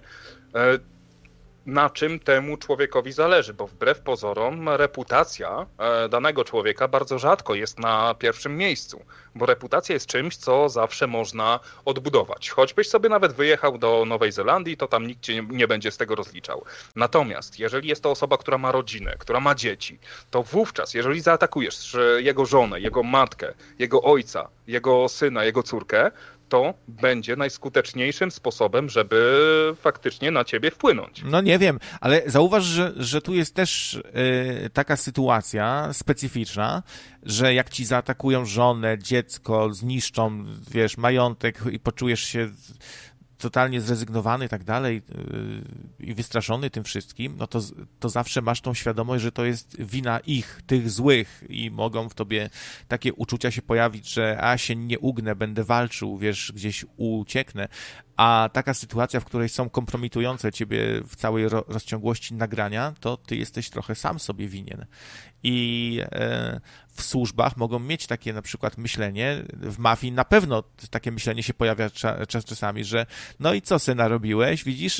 na czym temu człowiekowi zależy, bo wbrew pozorom reputacja danego człowieka bardzo rzadko jest na pierwszym miejscu, bo reputacja jest czymś, co zawsze można odbudować. Choćbyś sobie nawet wyjechał do Nowej Zelandii, to tam nikt cię nie będzie z tego rozliczał. Natomiast jeżeli jest to osoba, która ma rodzinę, która ma dzieci, to wówczas, jeżeli zaatakujesz jego żonę, jego matkę, jego ojca, jego syna, jego córkę, to będzie najskuteczniejszym sposobem, żeby faktycznie na ciebie wpłynąć.
No nie wiem, ale zauważ, że tu jest też taka sytuacja specyficzna, że jak ci zaatakują żonę, dziecko, zniszczą, wiesz, majątek i poczujesz się totalnie zrezygnowany i tak dalej i wystraszony tym wszystkim, no to zawsze masz tą świadomość, że to jest wina ich, tych złych i mogą w tobie takie uczucia się pojawić, że się nie ugnę, będę walczył, wiesz, gdzieś ucieknę, a taka sytuacja, w której są kompromitujące ciebie w całej rozciągłości nagrania, to ty jesteś trochę sam sobie winien. I w służbach mogą mieć takie na przykład myślenie, w mafii na pewno takie myślenie się pojawia czasami, że no i co se narobiłeś, widzisz,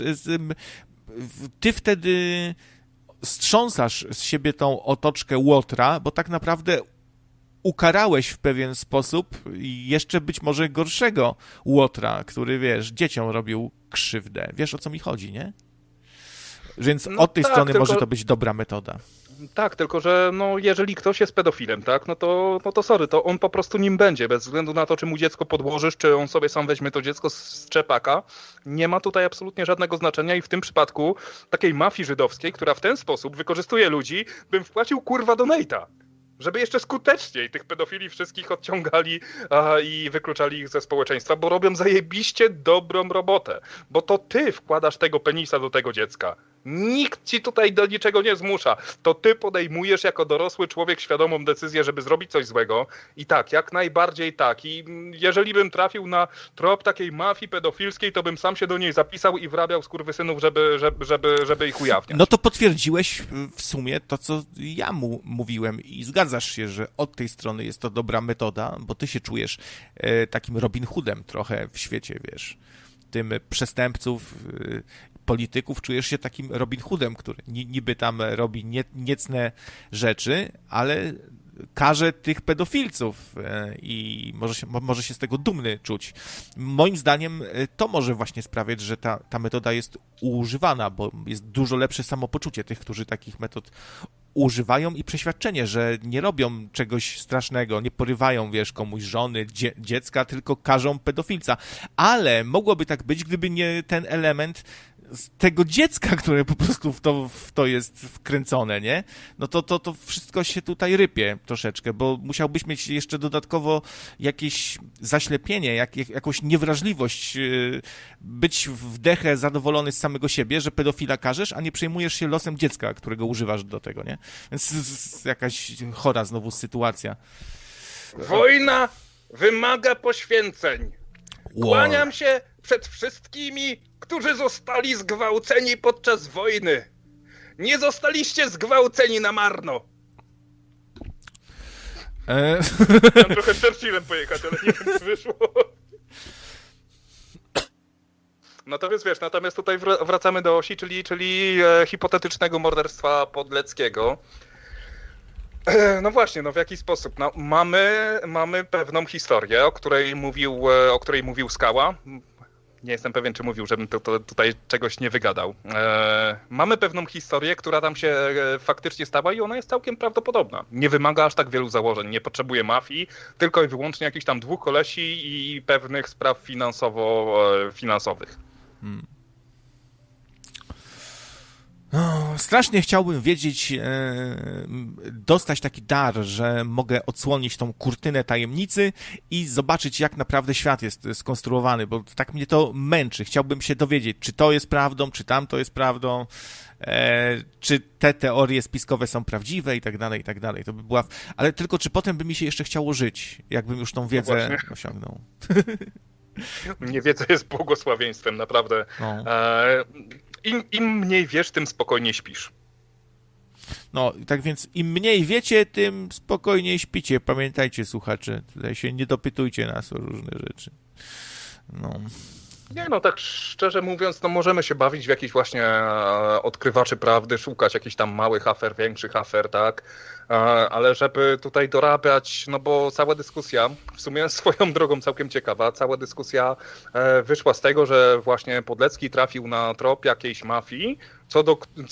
ty wtedy strząsasz z siebie tą otoczkę łotra, bo tak naprawdę ukarałeś w pewien sposób jeszcze być może gorszego łotra, który, wiesz, dzieciom robił krzywdę. Wiesz, o co mi chodzi, nie? Więc
No
od tej
tak,
strony
tylko
może to być dobra metoda.
Tak, tylko że no, jeżeli ktoś jest pedofilem, tak, no to sorry, to on po prostu nim będzie, bez względu na to, czy mu dziecko podłożysz, czy on sobie sam weźmie to dziecko z czepaka. Nie ma tutaj absolutnie żadnego znaczenia i w tym przypadku takiej mafii żydowskiej, która w ten sposób wykorzystuje ludzi, bym wpłacił kurwa donate'a. Żeby jeszcze skuteczniej tych pedofili wszystkich odciągali i wykluczali ich ze społeczeństwa, bo robią zajebiście dobrą robotę. Bo to ty wkładasz tego penisa do tego dziecka. Nikt ci tutaj do niczego nie zmusza. To ty podejmujesz jako dorosły człowiek świadomą decyzję, żeby zrobić coś złego. I tak, jak najbardziej tak. I jeżeli bym trafił na trop takiej mafii pedofilskiej, to bym sam się do niej zapisał i wrabiał skurwysynów, żeby ich ujawniać.
No to potwierdziłeś w sumie to, co ja mówiłem i zgadzasz się, że od tej strony jest to dobra metoda, bo ty się czujesz takim Robin Hoodem trochę w świecie, wiesz. Tym przestępców, polityków, czujesz się takim Robin Hoodem, który niby tam robi niecne rzeczy, ale karze tych pedofilców i może się z tego dumny czuć. Moim zdaniem to może właśnie sprawiać, że ta metoda jest używana, bo jest dużo lepsze samopoczucie tych, którzy takich metod używają i przeświadczenie, że nie robią czegoś strasznego, nie porywają, wiesz, komuś żony, dziecka, tylko karzą pedofilca. Ale mogłoby tak być, gdyby nie ten element z tego dziecka, które po prostu w to jest wkręcone, nie? No to wszystko się tutaj rypie troszeczkę, bo musiałbyś mieć jeszcze dodatkowo jakieś zaślepienie, jakąś niewrażliwość, być w dechę zadowolony z samego siebie, że pedofila karzesz, a nie przejmujesz się losem dziecka, którego używasz do tego, nie? Więc jakaś chora znowu sytuacja.
Wojna wymaga poświęceń. Kłaniam się przed wszystkimi, którzy zostali zgwałceni podczas wojny. Nie zostaliście zgwałceni na marno. Chciałem trochę Churchillem pojechać, ale nie wiem, czy wyszło. Natomiast tutaj wracamy do osi, czyli hipotetycznego morderstwa Podleckiego. No właśnie, no w jaki sposób? No, mamy pewną historię, o której mówił Skała. Nie jestem pewien, czy mówił, żebym tutaj czegoś nie wygadał. Mamy pewną historię, która tam się faktycznie stała i ona jest całkiem prawdopodobna. Nie wymaga aż tak wielu założeń, nie potrzebuje mafii, tylko i wyłącznie jakichś tam dwóch kolesi i pewnych spraw finansowych.
No, strasznie chciałbym wiedzieć, dostać taki dar, że mogę odsłonić tą kurtynę tajemnicy i zobaczyć, jak naprawdę świat jest skonstruowany, bo tak mnie to męczy. Chciałbym się dowiedzieć, czy to jest prawdą, czy tamto jest prawdą, czy te teorie spiskowe są prawdziwe i tak dalej, i tak dalej. To by była... Ale tylko, czy potem by mi się jeszcze chciało żyć, jakbym już tą wiedzę osiągnął.
Wiedza jest błogosławieństwem, naprawdę. No. Im mniej wiesz, tym spokojniej śpisz.
No, tak więc im mniej wiecie, tym spokojniej śpicie. Pamiętajcie, słuchacze, tutaj się nie dopytujcie nas o różne rzeczy. No.
Nie, no tak szczerze mówiąc, no możemy się bawić w jakichś właśnie odkrywaczy prawdy, szukać jakichś tam małych afer, większych afer, tak? Ale żeby tutaj dorabiać, no bo cała dyskusja, w sumie swoją drogą całkiem ciekawa, cała dyskusja wyszła z tego, że właśnie Podlecki trafił na trop jakiejś mafii,